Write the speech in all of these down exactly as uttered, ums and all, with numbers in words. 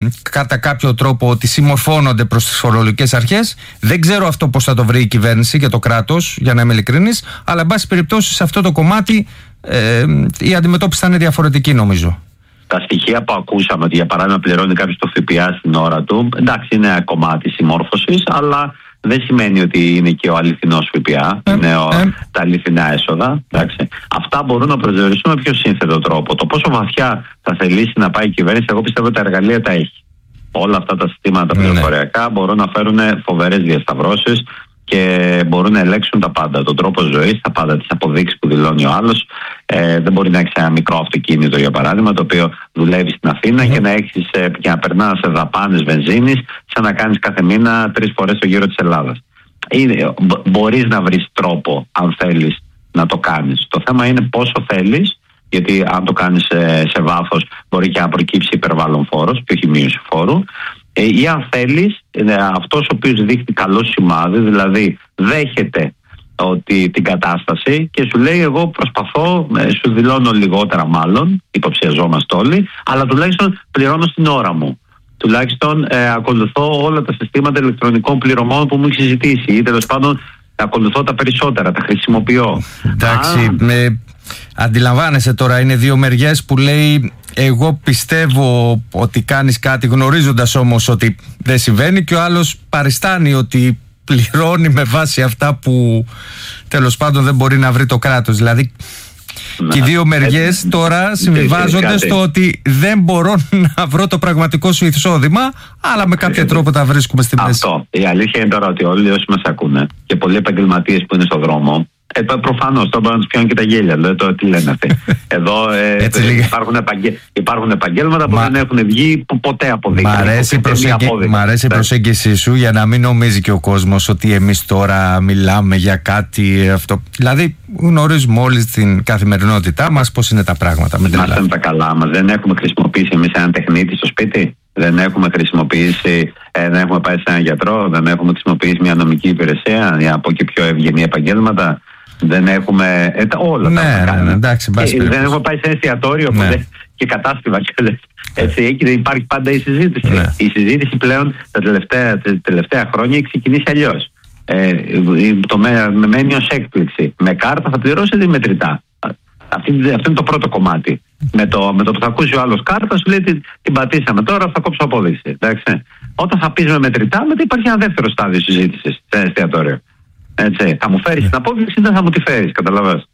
κατά κάποιο τρόπο ότι συμμορφώνονται προς τις φορολογικές αρχές. Δεν ξέρω αυτό πώς θα το βρει η κυβέρνηση και το κράτος, για να είμαι ειλικρινής, αλλά εν πάση περιπτώσει σε αυτό το κομμάτι ε, η αντιμετώπιση θα είναι διαφορετική, νομίζω. Τα στοιχεία που ακούσαμε, ότι για παράδειγμα πληρώνει κάποιος το ΦΠΑ στην ώρα του, εντάξει, είναι ένα κομμάτι συμμόρφωσης, αλλά δεν σημαίνει ότι είναι και ο αληθινός ΦΠΑ, ε, είναι ο, ε. τα αληθινά έσοδα. Εντάξει. Αυτά μπορούν να προσδιορίσουν με πιο σύνθετο τρόπο. Το πόσο βαθιά θα θελήσει να πάει η κυβέρνηση, εγώ πιστεύω ότι τα εργαλεία τα έχει. Όλα αυτά τα συστήματα πληροφοριακά ναι. μπορούν να φέρουν φοβερές διασταυρώσεις και μπορούν να ελέγξουν τα πάντα. Τον τρόπο ζωής, τα πάντα, τις αποδείξεις που δηλώνει ο άλλος. Ε, δεν μπορεί να έχει ένα μικρό αυτοκίνητο, για παράδειγμα, το οποίο δουλεύει στην Αθήνα mm. και να έχεις, ε, και να περνά σε δαπάνες βενζίνης, σαν να κάνεις κάθε μήνα τρεις φορές το γύρο της Ελλάδας. Είναι, μπορείς να βρεις τρόπο, αν θέλεις, να το κάνεις. Το θέμα είναι πόσο θέλεις, γιατί αν το κάνεις σε, σε βάθος, μπορεί και να προκύψει υπερβάλλον φόρος και όχι μείωση φόρου. Ή αν θέλεις, αυτός ο οποίος δείχνει καλό σημάδι, δηλαδή δέχεται ότι την κατάσταση και σου λέει εγώ προσπαθώ, σου δηλώνω λιγότερα μάλλον, υποψιαζόμαστε όλοι, αλλά τουλάχιστον πληρώνω στην ώρα μου. Τουλάχιστον ε, ακολουθώ όλα τα συστήματα ηλεκτρονικών πληρωμών που μου έχει συζητήσει ή τέλος πάντων ακολουθώ τα περισσότερα, τα χρησιμοποιώ. Εντάξει, Α, με... αντιλαμβάνεσαι τώρα, είναι δύο μεριές που λέει εγώ πιστεύω ότι κάνεις κάτι γνωρίζοντας όμως ότι δεν συμβαίνει και ο άλλος παριστάνει ότι πληρώνει με βάση αυτά που τέλος πάντων δεν μπορεί να βρει το κράτος. Δηλαδή να, και οι δύο μεριές ε, τώρα συμβιβάζονται στο ότι δεν μπορώ να βρω το πραγματικό σου εισόδημα, αλλά με κάποιο τρόπο τα βρίσκουμε στη μέση. Αυτό. Η αλήθεια είναι τώρα ότι όλοι όσοι μας ακούνε και πολλοί επαγγελματίες που είναι στον δρόμο, Ε, προφανώς τώρα μπορεί να τους πιάνουν και τα γέλια. Δηλαδή, τώρα τι λένε αυτοί. Εδώ ε, υπάρχουν, επαγγε... υπάρχουν επαγγέλματα που Μα... δεν έχουν βγει ποτέ αποδείξει. Μ' αρέσει, η, προσεγγι... αρέσει η προσέγγιση σου για να μην νομίζει και ο κόσμος ότι εμείς τώρα μιλάμε για κάτι αυτό. Δηλαδή γνωρίζουμε όλοι στην καθημερινότητά μας πώς είναι τα πράγματα. Είμαστε με τα καλά μας. Δεν έχουμε χρησιμοποιήσει εμείς έναν τεχνίτη στο σπίτι. Δεν έχουμε χρησιμοποιήσει, ε, δεν έχουμε πάει σε έναν γιατρό. Δεν έχουμε χρησιμοποιήσει μια νομική υπηρεσία για από και πιο ευγενή επαγγέλματα. Δεν έχουμε. Ε, όλα ναι, τα ναι, ναι, εντάξει, ε, δεν έχουμε πάει σε ένα εστιατόριο ναι. δεν, και κατάστημα κιόλας. Έτσι, εκεί υπάρχει πάντα η συζήτηση. Ναι. Η συζήτηση πλέον τα τελευταία, τα τελευταία χρόνια έχει ξεκινήσει αλλιώς. Ε, το με, με μένει ως έκπληξη. Με κάρτα θα πληρώσετε ή μετρητά. Αυτή, αυτό είναι το πρώτο κομμάτι. Με το, με το που θα ακούσει ο άλλος κάρτα, σου λέει την, την πατήσαμε τώρα, θα κόψω απόδειξη. Εντάξει. Όταν θα πεις με μετρητά, μετά υπάρχει ένα δεύτερο στάδιο συζήτησης σε ένα εστιατόριο. Έτσι, θα μου φέρεις την απόδειξη ή δεν θα μου τη φέρεις, καταλαβαίνεις.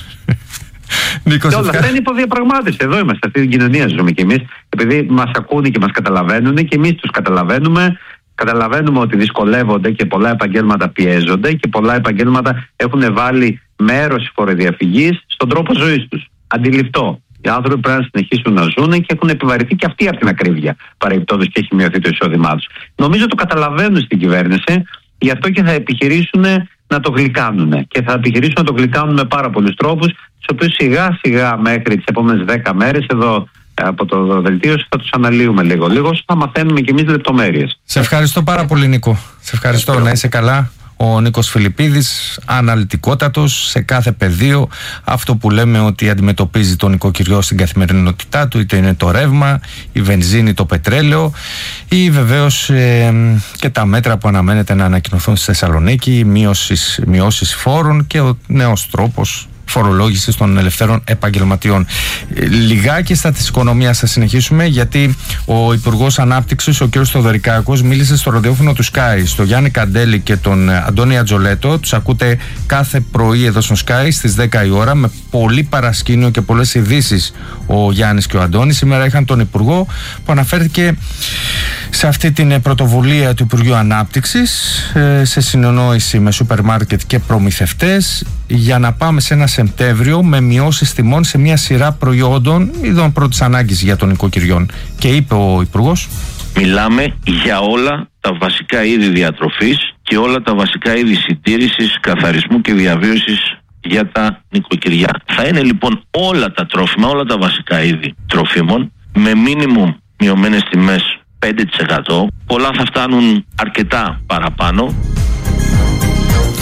Νίκο, και όλα αυτά είναι υποδιαπραγμάτευση. Εδώ είμαστε, αυτή την κοινωνία ζούμε κι εμείς. Επειδή μας ακούνε και μας καταλαβαίνουν και εμείς τους καταλαβαίνουμε, καταλαβαίνουμε ότι δυσκολεύονται και πολλά επαγγέλματα πιέζονται και πολλά επαγγέλματα έχουν βάλει μέρος της φοροδιαφυγής στον τρόπο ζωής τους. Αντιληπτό. Οι άνθρωποι πρέπει να συνεχίσουν να ζουν και έχουν επιβαρυνθεί και αυτοί από την ακρίβεια, παρεμπιπτόντως και έχει μειωθεί το εισόδημά τους. Νομίζω το καταλαβαίνουν στην κυβέρνηση. Γι' αυτό και θα επιχειρήσουν να το γλυκάνουν. Και θα επιχειρήσουν να το γλυκάνουν με πάρα πολλούς τρόπους, τους οποίους σιγά σιγά μέχρι τις επόμενες δέκα μέρες εδώ από το δελτίο θα τους αναλύουμε λίγο. Λίγο θα μαθαίνουμε κι εμείς λεπτομέρειες. Σε ευχαριστώ πάρα πολύ, Νίκο. Σε ευχαριστώ. Να είσαι καλά. Ο Νίκος Φιλιππίδης, αναλυτικότατος σε κάθε πεδίο. Αυτό που λέμε ότι αντιμετωπίζει τον νοικοκυριό στην καθημερινότητά του, είτε είναι το ρεύμα, η βενζίνη, το πετρέλαιο ή βεβαίως ε, και τα μέτρα που αναμένεται να ανακοινωθούν στη Θεσσαλονίκη, μείωσης, μειώσεις φόρων και ο νέος τρόπος φορολόγηση των ελευθέρων επαγγελματιών. Λιγάκι στα της οικονομίας θα συνεχίσουμε, γιατί ο Υπουργός Ανάπτυξης, ο κ. Θοδωρικάκος, μίλησε στο ραδιόφωνο του Sky, στο Γιάννη Καντέλη και τον Αντώνη Ατζολέτο. Τους ακούτε κάθε πρωί εδώ στο Sky στις δέκα η ώρα, με πολύ παρασκήνιο και πολλές ειδήσεις ο Γιάννης και ο Αντώνης. Σήμερα είχαν τον Υπουργό που αναφέρθηκε σε αυτή την πρωτοβουλία του Υπουργείου Ανάπτυξης, σε συνεννόηση με σούπερ μάρκετ και προμηθευτές, για να πάμε σε ένα Σεπτέμβριο με μειώσεις τιμών σε μια σειρά προϊόντων ειδών πρώτης ανάγκης για των οικοκυριών. Και είπε ο Υπουργός: μιλάμε για όλα τα βασικά είδη διατροφής και όλα τα βασικά είδη συντήρησης, καθαρισμού και διαβίωσης για τα νοικοκυριά. Θα είναι λοιπόν όλα τα τρόφιμα, όλα τα βασικά είδη τροφίμων με μίνιμουμ μειωμένες τιμές πέντε τοις εκατό. Πολλά θα φτάνουν αρκετά παραπάνω.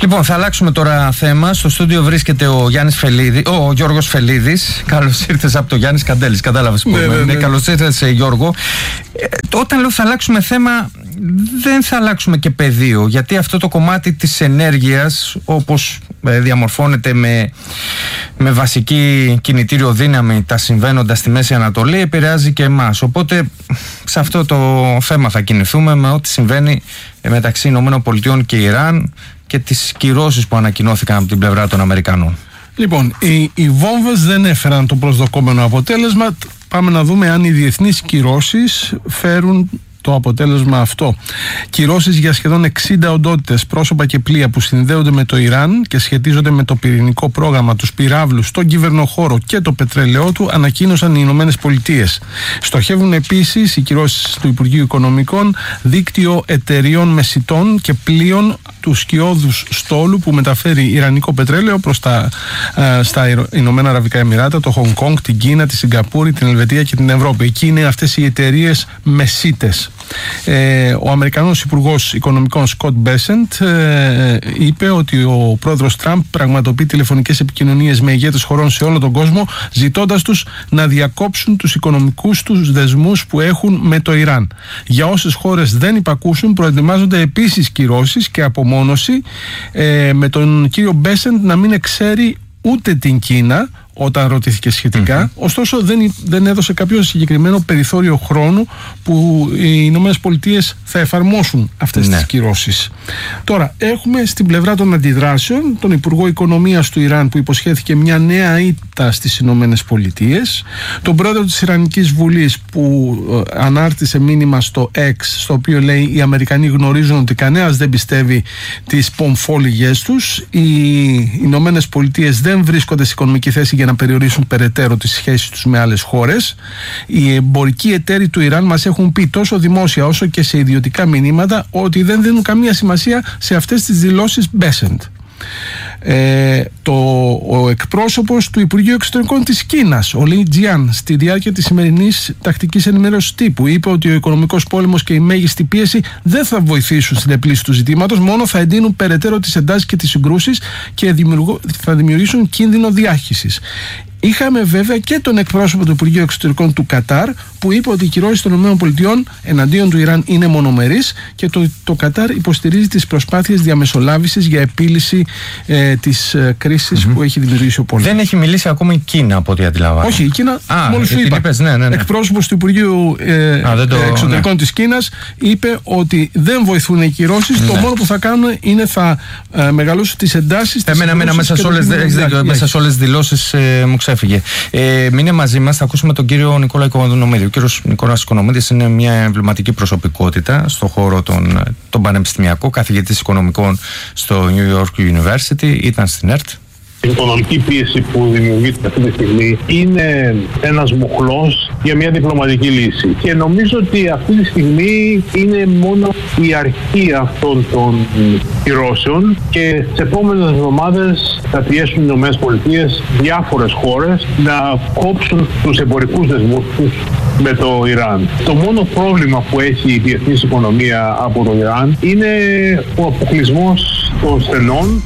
Λοιπόν, θα αλλάξουμε τώρα θέμα. Στο στούντιο βρίσκεται ο Γιάννης Φελίδη, ο Γιώργος Φελίδης. Καλώς ήρθες από το Γιάννης Καντέλης. Κατάλαβες που ναι, ναι, ναι. Καλώς ήρθες, Γιώργο. Ε, όταν λέω θα αλλάξουμε θέμα, δεν θα αλλάξουμε και πεδίο. Γιατί αυτό το κομμάτι της ενέργειας, όπως ε, διαμορφώνεται με, με βασική κινητήριο δύναμη τα συμβαίνοντα στη Μέση Ανατολή, επηρεάζει και εμάς. Οπότε σε αυτό το θέμα θα κινηθούμε, με ό,τι συμβαίνει μεταξύ ΗΠΑ και Ιράν και τις κυρώσεις που ανακοινώθηκαν από την πλευρά των Αμερικανών. Λοιπόν, οι, οι βόμβες δεν έφεραν το προσδοκόμενο αποτέλεσμα. Πάμε να δούμε αν οι διεθνείς κυρώσεις φέρουν το αποτέλεσμα αυτό. Κυρώσεις για σχεδόν εξήντα οντότητες, πρόσωπα και πλοία που συνδέονται με το Ιράν και σχετίζονται με το πυρηνικό πρόγραμμα, τους πυράβλους, τον κυβερνοχώρο και το πετρέλαιό του, ανακοίνωσαν οι Ηνωμένες Πολιτείες. Στοχεύουν επίσης οι κυρώσεις του Υπουργείου Οικονομικών δίκτυο εταιριών μεσιτών και πλοίων του σκιώδους στόλου που μεταφέρει ιρανικό πετρέλαιο προς τα ε, στα Ηνωμένα Αραβικά Εμιράτα, το Χονγκ Κονγκ, την Κίνα, τη Σιγκαπούρη, την Ελβετία και την Ευρώπη. Εκεί είναι αυτές οι εταιρείες μεσίτες. Ε, ο Αμερικανός Υπουργός Οικονομικών Σκοτ Μπέσεντ ε, είπε ότι ο πρόεδρος Τραμπ πραγματοποιεί τηλεφωνικές επικοινωνίες με ηγέτες χωρών σε όλο τον κόσμο, ζητώντας τους να διακόψουν τους οικονομικούς τους δεσμούς που έχουν με το Ιράν. Για όσες χώρες δεν υπακούσουν, προετοιμάζονται επίσης κυρώσεις και απομόνωση, ε, με τον κύριο Μπέσεντ να μην εξαίρει ούτε την Κίνα όταν ρωτήθηκε σχετικά. Mm-hmm. Ωστόσο δεν, δεν έδωσε κάποιο συγκεκριμένο περιθώριο χρόνου που οι Ηνωμένες Πολιτείες θα εφαρμόσουν αυτές ναι. τις κυρώσεις. Τώρα έχουμε στην πλευρά των αντιδράσεων τον Υπουργό Οικονομίας του Ιράν που υποσχέθηκε μια νέα ήττα στις Ηνωμένες Πολιτείες, τον πρόεδρο της Ιρανικής Βουλής που ε, ανάρτησε μήνυμα στο X στο οποίο λέει οι Αμερικανοί γνωρίζουν ότι κανένας δεν πιστεύει τις πομφόλιγες τους, οι Ηνωμένες Πολιτείες δεν βρίσκονται σε οικονομική θέση για να περιορίσουν περαιτέρω τις σχέσεις τους με άλλες χώρες. Οι εμπορικοί εταίροι του Ιράν μας έχουν πει τόσο δημόσια όσο και σε ιδιωτικά μηνύματα ότι δεν δίνουν καμία σημασία σε αυτές τις δηλώσεις Μπέσεντ. Ε, το, ο εκπρόσωπος του Υπουργείου Εξωτερικών της Κίνας, ο Λι Τζιάν, στη διάρκεια της σημερινής τακτικής ενημέρωσης τύπου, είπε ότι ο οικονομικός πόλεμος και η μέγιστη πίεση δεν θα βοηθήσουν στην επίλυση του ζητήματος, μόνο θα εντείνουν περαιτέρω τις εντάσεις και τις συγκρούσεις και θα δημιουργήσουν κίνδυνο διάχυσης. Είχαμε βέβαια και τον εκπρόσωπο του Υπουργείου Εξωτερικών του Κατάρ που είπε ότι οι κυρώσεις των ΗΠΑ εναντίον του Ιράν είναι μονομερείς και το, το Κατάρ υποστηρίζει τις προσπάθειες διαμεσολάβησης για επίλυση ε, της ε, κρίσης mm-hmm. που έχει δημιουργήσει ο πόλεμος. Δεν έχει μιλήσει ακόμα η Κίνα από ό,τι αντιλαμβάνω. Όχι, η Κίνα, μόλις σου είπα, είπες, ναι, ναι, ναι. εκπρόσωπος του Υπουργείου ε, Α, το, Εξωτερικών ναι. της Κίνας είπε ότι δεν βοηθούν οι κυρώσεις, ναι. το μόνο που θα κάνουν είναι θα ε, μεγαλώσουν τις εντάσεις. Εμένα μένα μέσα σε όλες τις δηλώσεις ε, μου ξέφυγε. Ε, μείνε μαζί μας, θα ακούσουμε τον κύριο Νικόλα Οικονομίδη. Ο κύριος Νικόλας Οικονομίδης είναι μια εμβληματική προσωπικότητα στον χώρο των, των πανεπιστημιακών, καθηγητής οικονομικών στο New York University, ήταν στην ΕΡΤ. Η οικονομική πίεση που δημιουργείται αυτή τη στιγμή είναι ένας μοχλός για μια διπλωματική λύση. Και νομίζω ότι αυτή τη στιγμή είναι μόνο η αρχή αυτών των κυρώσεων και στις επόμενες εβδομάδες θα πιέσουν οι ΗΠΑ διάφορες χώρες να κόψουν τους εμπορικούς δεσμούς τους με το Ιράν. Το μόνο πρόβλημα που έχει η διεθνής οικονομία από το Ιράν είναι ο αποκλεισμός των στενών.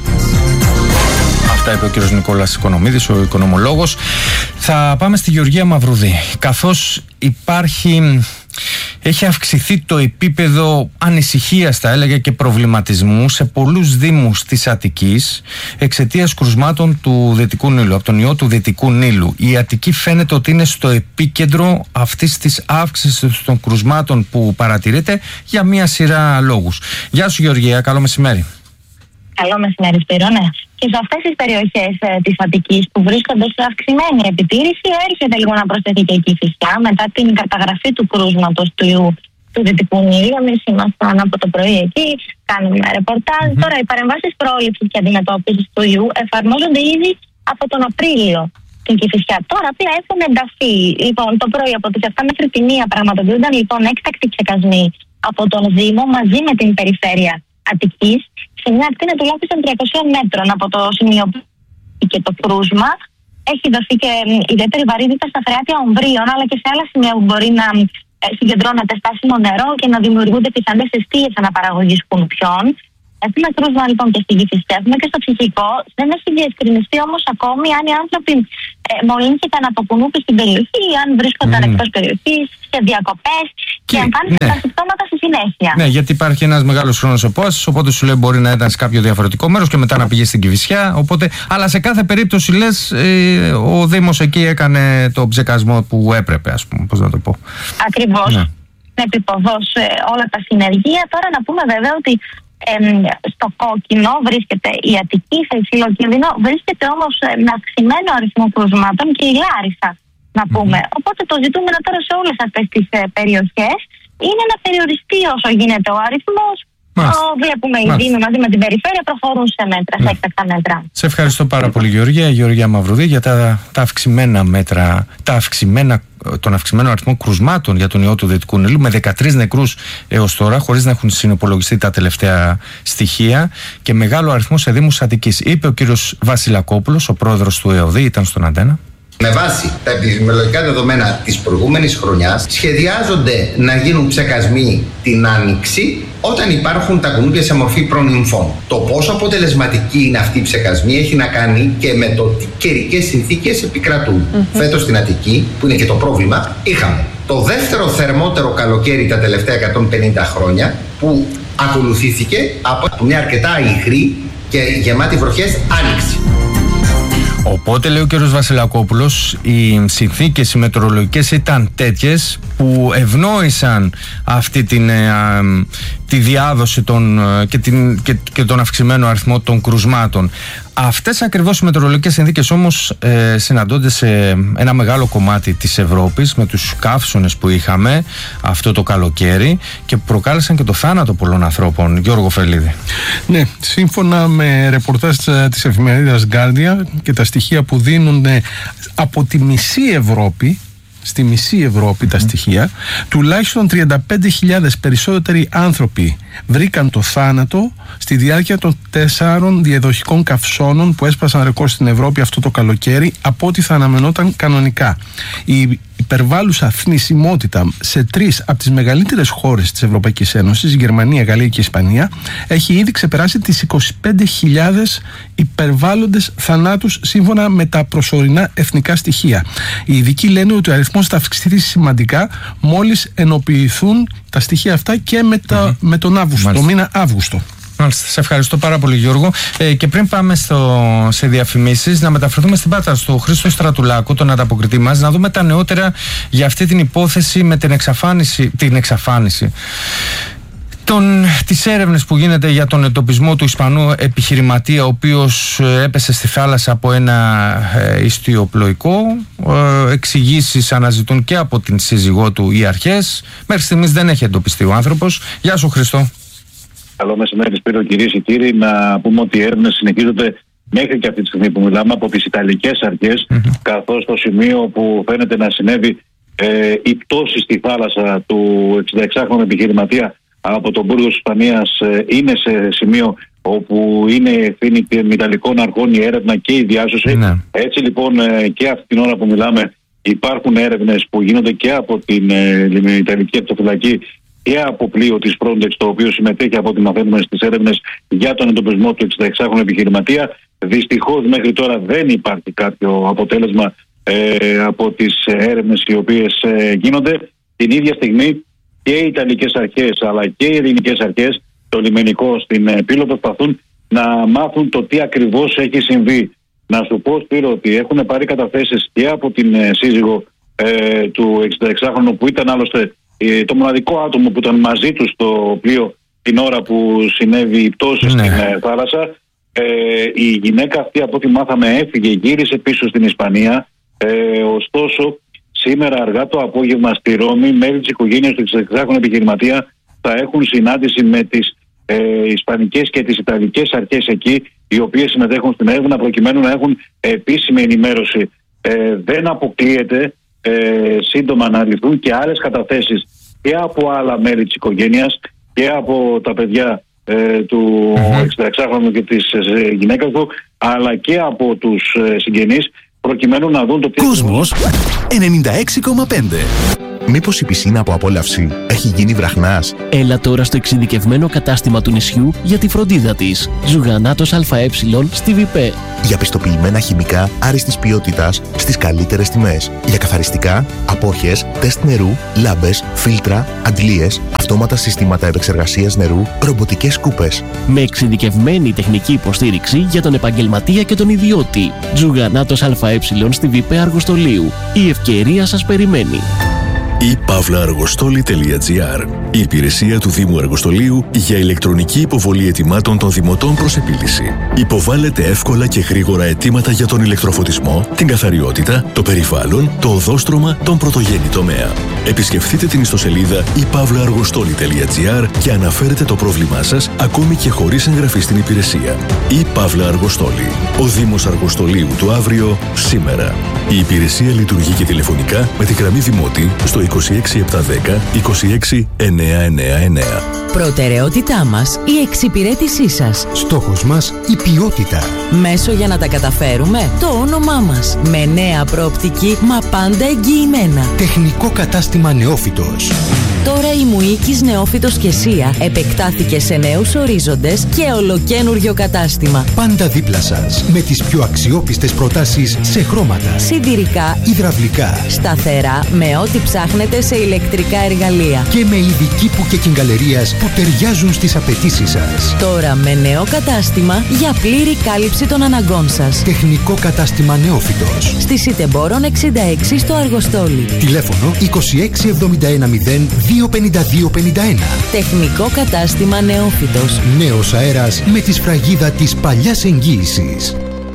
Αυτά είπε ο κύριος Νικόλας Οικονομίδης, ο οικονομολόγος. Θα πάμε στη Γεωργία Μαυρουδή. Καθώς υπάρχει, έχει αυξηθεί το επίπεδο ανησυχίας, θα έλεγα, και προβληματισμού σε πολλούς δήμους της Αττικής εξαιτίας κρουσμάτων του Δυτικού Νείλου, από τον ιό του Δυτικού Νείλου. Η Αττική φαίνεται ότι είναι στο επίκεντρο αυτής της αύξησης των κρουσμάτων που παρατηρείται για μία σειρά λόγους. Γεια σου Γεωργία, καλό μεσημέρι. Καλό μεσημέρι, Σπύρο, ναι. Και σε αυτές τις περιοχές ε, της Αττικής που βρίσκονται σε αυξημένη επιτήρηση, έρχεται λίγο να προσθεθεί και η Κηφισιά μετά την καταγραφή του κρούσματος του ιού του Δυτικού Νείλου. Εμείς ήμασταν από το πρωί εκεί, κάνουμε ρεπορτάζ. Mm-hmm. Τώρα, οι παρεμβάσεις πρόληψης και αντιμετώπισης του ιού εφαρμόζονται ήδη από τον Απρίλιο στην Κηφισιά. Τώρα πια έχουν ενταθεί. Λοιπόν, το πρωί από τις επτά μέχρι τη μία πραγματοποιούνταν λοιπόν έκτακτοι ψεκασμοί από τον Δήμο μαζί με την περιφέρεια Αττικής σε μια ακτίνα τουλάχιστον τριακοσίων μέτρων από το σημείο και το κρούσμα. Έχει δοθεί και ιδιαίτερη βαρύτητα στα φρεάτια ομβρίων αλλά και σε άλλα σημεία που μπορεί να συγκεντρώνεται στάσιμο νερό και να δημιουργούνται πιθανές αιστείες αναπαραγωγής κουνουπιών. Έχουμε κρούσμα λοιπόν και στην Κηφισιά, έχουμε και στο ψυχικό. Δεν έχει διευκρινιστεί όμως ακόμη αν οι άνθρωποι ε, μολύνθηκαν από κουνούπι στην περιοχή ή αν βρίσκονταν mm. εκτός περιοχής, σε διακοπές και, και εμφάνισαν ναι. τα συμπτώματα στη συνέχεια. Ναι, γιατί υπάρχει ένας μεγάλος χρόνος απόστασης, οπότε σου λέει μπορεί να ήταν σε κάποιο διαφορετικό μέρος και μετά να πήγε στην Κηφισιά. Οπότε, αλλά σε κάθε περίπτωση λες ε, ο Δήμος εκεί έκανε το ψεκασμό που έπρεπε, ας πούμε, πώς να το πω. Ακριβώς. Ναι. Με επιποδός ε, όλα τα συνεργεία. Τώρα να πούμε βέβαια ότι Ε, στο κόκκινο βρίσκεται η Αττική, σε υψηλό κίνδυνο, βρίσκεται όμως με αυξημένο αριθμό κρουσμάτων και η Λάρισα, να πούμε. Mm-hmm. Οπότε το ζητούμενο τώρα σε όλες αυτές τις ε, περιοχές είναι να περιοριστεί όσο γίνεται ο αριθμός. Το βλέπουμε οι Δήμοι μαζί με την περιφέρεια προχωρούν σε μέτρα, σε έκτακτα μέτρα. Σε ευχαριστώ πάρα πολύ, Γεωργία. Γεωργία Μαυρουδή, για τα, τα αυξημένα μέτρα, τα αυξημένα τον αυξημένο αριθμό κρουσμάτων για τον ιό του Δυτικού Νείλου, με δεκατρείς νεκρούς έως τώρα, χωρίς να έχουν συνυπολογιστεί τα τελευταία στοιχεία, και μεγάλο αριθμό σε δήμους Αττικής. Είπε ο κύριος Βασιλακόπουλος, ο πρόεδρος του ΕΟΔΗ, ήταν στον Αντένα. Με βάση τα επιδημιολογικά δεδομένα της προηγούμενης χρονιάς, σχεδιάζονται να γίνουν ψεκασμοί την Άνοιξη όταν υπάρχουν τα κουνούπια σε μορφή προνυμφών. Το πόσο αποτελεσματική είναι αυτή η ψεκασμή έχει να κάνει και με το τι καιρικές συνθήκες επικρατούν. Mm-hmm. Φέτος στην Αττική, που είναι και το πρόβλημα, είχαμε το δεύτερο θερμότερο καλοκαίρι τα τελευταία εκατόν πενήντα χρόνια, που ακολουθήθηκε από μια αρκετά υγρή και γεμάτη βροχές Άνοιξη. Οπότε, λέει ο κ. Βασιλακόπουλος, οι συνθήκες οι μετεωρολογικές ήταν τέτοιες που ευνόησαν αυτή την, α, τη διάδοση των, και, την, και, και τον αυξημένο αριθμό των κρουσμάτων. Αυτές ακριβώς οι μετεωρολογικές συνθήκες όμως ε, συναντώνται σε ένα μεγάλο κομμάτι της Ευρώπης, με τους καύσονες που είχαμε αυτό το καλοκαίρι και που προκάλεσαν και το θάνατο πολλών ανθρώπων. Γιώργο Φελίδη. Ναι, σύμφωνα με ρεπορτάζ της εφημερίδας Guardian και τα στοιχεία που δίνουν από τη μισή Ευρώπη, στη μισή Ευρώπη τα στοιχεία, τουλάχιστον τριάντα πέντε χιλιάδες περισσότεροι άνθρωποι βρήκαν το θάνατο στη διάρκεια των τεσσάρων διαδοχικών καυσώνων που έσπασαν ρεκόρ στην Ευρώπη αυτό το καλοκαίρι, από ό,τι θα αναμενόταν κανονικά. Η υπερβάλλουσα θνησιμότητα σε τρεις από τις μεγαλύτερες χώρες της Ευρωπαϊκής Ένωσης, Γερμανία, Γαλλία και Ισπανία, έχει ήδη ξεπεράσει τις είκοσι πέντε χιλιάδες υπερβάλλοντες θανάτους σύμφωνα με τα προσωρινά εθνικά στοιχεία. Οι ειδικοί λένε ότι ο αριθμός θα αυξηθεί σημαντικά μόλις ενοποιηθούν τα στοιχεία αυτά και με, τα, mm-hmm. με τον Αύγουστο, το μήνα Αύγουστο. Μάλιστα, σε ευχαριστώ πάρα πολύ, Γιώργο. Ε, και πριν πάμε στο, σε διαφημίσεις, να μεταφερθούμε στην Πάτρα, στο Χρήστο Στρατουλάκο, τον ανταποκριτή μας, να δούμε τα νεότερα για αυτή την υπόθεση με την εξαφάνιση, την εξαφάνιση των, τις έρευνες που γίνεται για τον εντοπισμό του Ισπανού επιχειρηματία, ο οποίος έπεσε στη θάλασσα από ένα ε, ιστιοπλοϊκό. Ε, εξηγήσεις αναζητούν και από την σύζυγό του οι αρχές. Μέχρι στιγμής δεν έχει εντοπιστεί ο άνθρωπος. Γεια σου, Χριστό. Καλό μεσημέρι, Σπύρο, κυρίες και κύριοι. Να πούμε ότι οι έρευνες συνεχίζονται μέχρι και αυτή τη στιγμή που μιλάμε από τις Ιταλικές αρχές, mm-hmm. καθώς στο σημείο που φαίνεται να συνέβη ε, η πτώση στη θάλασσα του εξηνταεξάχρονου επιχειρηματία από τον Μπούργο της Ισπανίας ε, είναι σε σημείο όπου είναι ευθύνη των Ιταλικών αρχών η έρευνα και η διάσωση. Mm-hmm. Έτσι λοιπόν ε, και αυτή την ώρα που μιλάμε υπάρχουν έρευνες που γίνονται και από την ε, Ιταλική Ακτοφυλακή και από πλοίο της Frontex, το οποίο συμμετέχει από ό,τι μαθαίνουμε στις έρευνες για τον εντοπισμό του εξηνταεξάχρονου επιχειρηματία. Δυστυχώς μέχρι τώρα δεν υπάρχει κάποιο αποτέλεσμα ε, από τις έρευνες οι οποίες ε, γίνονται. Την ίδια στιγμή και οι Ιταλικές αρχές αλλά και οι ελληνικές αρχές, το λιμενικό στην ε, Πύλο, προσπαθούν να μάθουν το τι ακριβώς έχει συμβεί. Να σου πω, Σπύρο, ότι έχουν πάρει καταθέσεις και από την ε, σύζυγο ε, του εξηνταεξάχρονου, που ήταν άλλωστε το μοναδικό άτομο που ήταν μαζί του στο πλοίο την ώρα που συνέβη η πτώση ναι. στην ε, θάλασσα. Ε, η γυναίκα αυτή, από ό,τι μάθαμε, έφυγε, γύρισε πίσω στην Ισπανία. Ε, ωστόσο, σήμερα αργά το απόγευμα στη Ρώμη, μέλη της οικογένειας του εξηνταεξάχρονου επιχειρηματία θα έχουν συνάντηση με τις ε, Ισπανικές και τις Ιταλικές αρχές εκεί, οι οποίες συμμετέχουν στην έρευνα προκειμένου να έχουν επίσημη ενημέρωση. Ε, δεν αποκλείεται Ε, σύντομα να ληφθούν και άλλες καταθέσεις και από άλλα μέλη της οικογένειας και από τα παιδιά ε, του mm-hmm. εξηνταεξάχρονου και της ε, γυναίκας του, αλλά και από τους ε, συγγενείς, προκειμένου να δουν το ποιο... Κόσμος ενενήντα έξι κόμμα πέντε. Μήπως η πισίνα από απόλαυση έχει γίνει βραχνάς? Έλα τώρα στο εξειδικευμένο κατάστημα του νησιού για τη φροντίδα της. Ζουγανάτος ΑΕ στη Βιπέ. Για πιστοποιημένα χημικά άριστης ποιότητας στις καλύτερες τιμές. Για καθαριστικά, απόχες, τεστ νερού, λάμπες, φίλτρα, αντλίες, αυτόματα συστήματα επεξεργασίας νερού, ρομποτικές σκούπες. Με εξειδικευμένη τεχνική υποστήριξη για τον επαγγελματία και τον ιδιώτη. Ζουγανάτος ΑΕ στη Βιπέ Αργοστολίου. Η ευκαιρία σας περιμένει. ή παύλα αργοστόλη τελεία τζι άρ. Η υπηρεσία του Δήμου Αργοστολίου για ηλεκτρονική υποβολή αιτημάτων των δημοτών προς επίλυση. Υποβάλλετε εύκολα και γρήγορα αιτήματα για τον ηλεκτροφωτισμό, την καθαριότητα, το περιβάλλον, το οδόστρωμα, τον πρωτογενή τομέα. Επισκεφτείτε την ιστοσελίδα ή παύλα αργοστόλη τελεία τζι άρ και αναφέρετε το πρόβλημά σας ακόμη και χωρίς εγγραφή στην υπηρεσία. Ή παύλα αργοστόλη. Ο Δήμος Αργοστολίου του αύριο, σήμερα. Η υπηρεσία λειτουργεί και τηλεφωνικά με τη γραμμή Δημότη στο είκοσι έξι επτακόσια δέκα είκοσι έξι εννιακόσια ενενήντα εννέα. Προτεραιότητά μας η εξυπηρέτησή σας. Στόχος μας η ποιότητα. Μέσο για να τα καταφέρουμε το όνομά μας. Με νέα προοπτική μα πάντα εγγυημένα. Τεχνικό κατάστημα Νεόφυτος. Τώρα η Μουίκης Νεόφυτος και Σία επεκτάθηκε σε νέους ορίζοντες και ολοκένουργιο κατάστημα. Πάντα δίπλα σας με τις πιο αξιόπιστες προτάσεις σε χρώματα, συντηρικά, υδραυλικά, σταθερά με ό,τι ψάχνετε σε ηλεκτρικά εργαλεία και με ειδική που και κυγκαλερίας που ταιριάζουν στις απαιτήσεις σας. Τώρα με νέο κατάστημα για πλήρη κάλυψη των αναγκών σας. Τεχνικό κατάστημα Νεόφυτος. Στη Σιτεμπόρων εξήντα έξι στο Αργοστόλι. Τηλέφωνο είκοσι έξι εβδομήντα ένα μηδέν δύο πενήντα δύο πενήντα ένα. Τεχνικό κατάστημα Νεόφυτος. Νέος αέρας με τη σφραγίδα της παλιάς εγγύησης.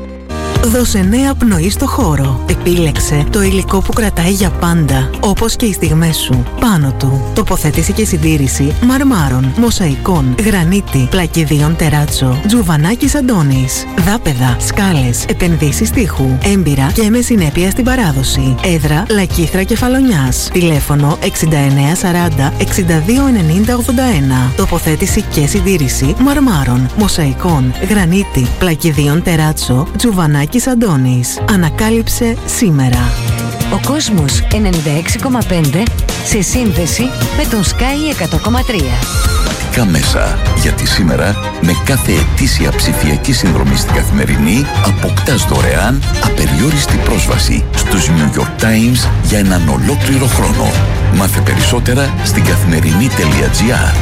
Δώσε νέα πνοή στο χώρο. Επίλεξε το υλικό που κρατάει για πάντα, όπως και οι στιγμές σου. Πάνω του, τοποθέτηση και συντήρηση μαρμάρων, μοσαϊκών, γρανίτη, πλακιδίων τεράτσο, τζουβανάκης Αντώνης, δάπεδα, σκάλες, επενδύσεις τείχου, έμπειρα και με συνέπεια στην παράδοση. Έδρα Λακίθρα Κεφαλονιάς. Τηλέφωνο εξήντα εννέα σαράντα εξήντα δύο ενενήντα ογδόντα ένα. Τοποθέτηση και συντήρηση μαρμάρων, μοσαϊκών, γρανίτη, πλακιδίων τεράτσο, τζουβανάκης Αντώνης. Ανακάλυψε σήμερα. Ο κόσμος ενενήντα έξι κόμμα πέντε σε σύνδεση με τον Sky εκατό κόμμα τρία. Κα μέσα, γιατί σήμερα με κάθε ετήσια ψηφιακή συνδρομή στην Καθημερινή αποκτάς δωρεάν απεριόριστη πρόσβαση στους New York Times για έναν ολόκληρο χρόνο. Μάθε περισσότερα στην καθημερινή τελεία τζι άρ.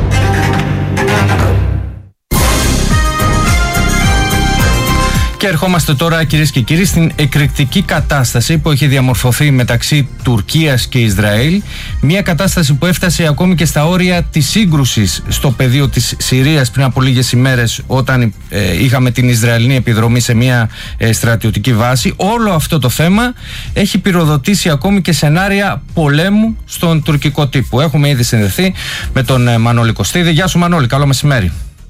Και ερχόμαστε τώρα, κυρίες και κύριοι, στην εκρηκτική κατάσταση που έχει διαμορφωθεί μεταξύ Τουρκίας και Ισραήλ. Μια κατάσταση που έφτασε ακόμη και στα όρια της σύγκρουσης στο πεδίο της Συρίας πριν από λίγες ημέρες, όταν ε, είχαμε την Ισραηλινή επιδρομή σε μια ε, στρατιωτική βάση. Όλο αυτό το θέμα έχει πυροδοτήσει ακόμη και σενάρια πολέμου στον τουρκικό τύπο. Έχουμε ήδη συνδεθεί με τον ε, Μανώλη Κωστίδη. Γεια σου Μανώλη, καλό μεσημέρι.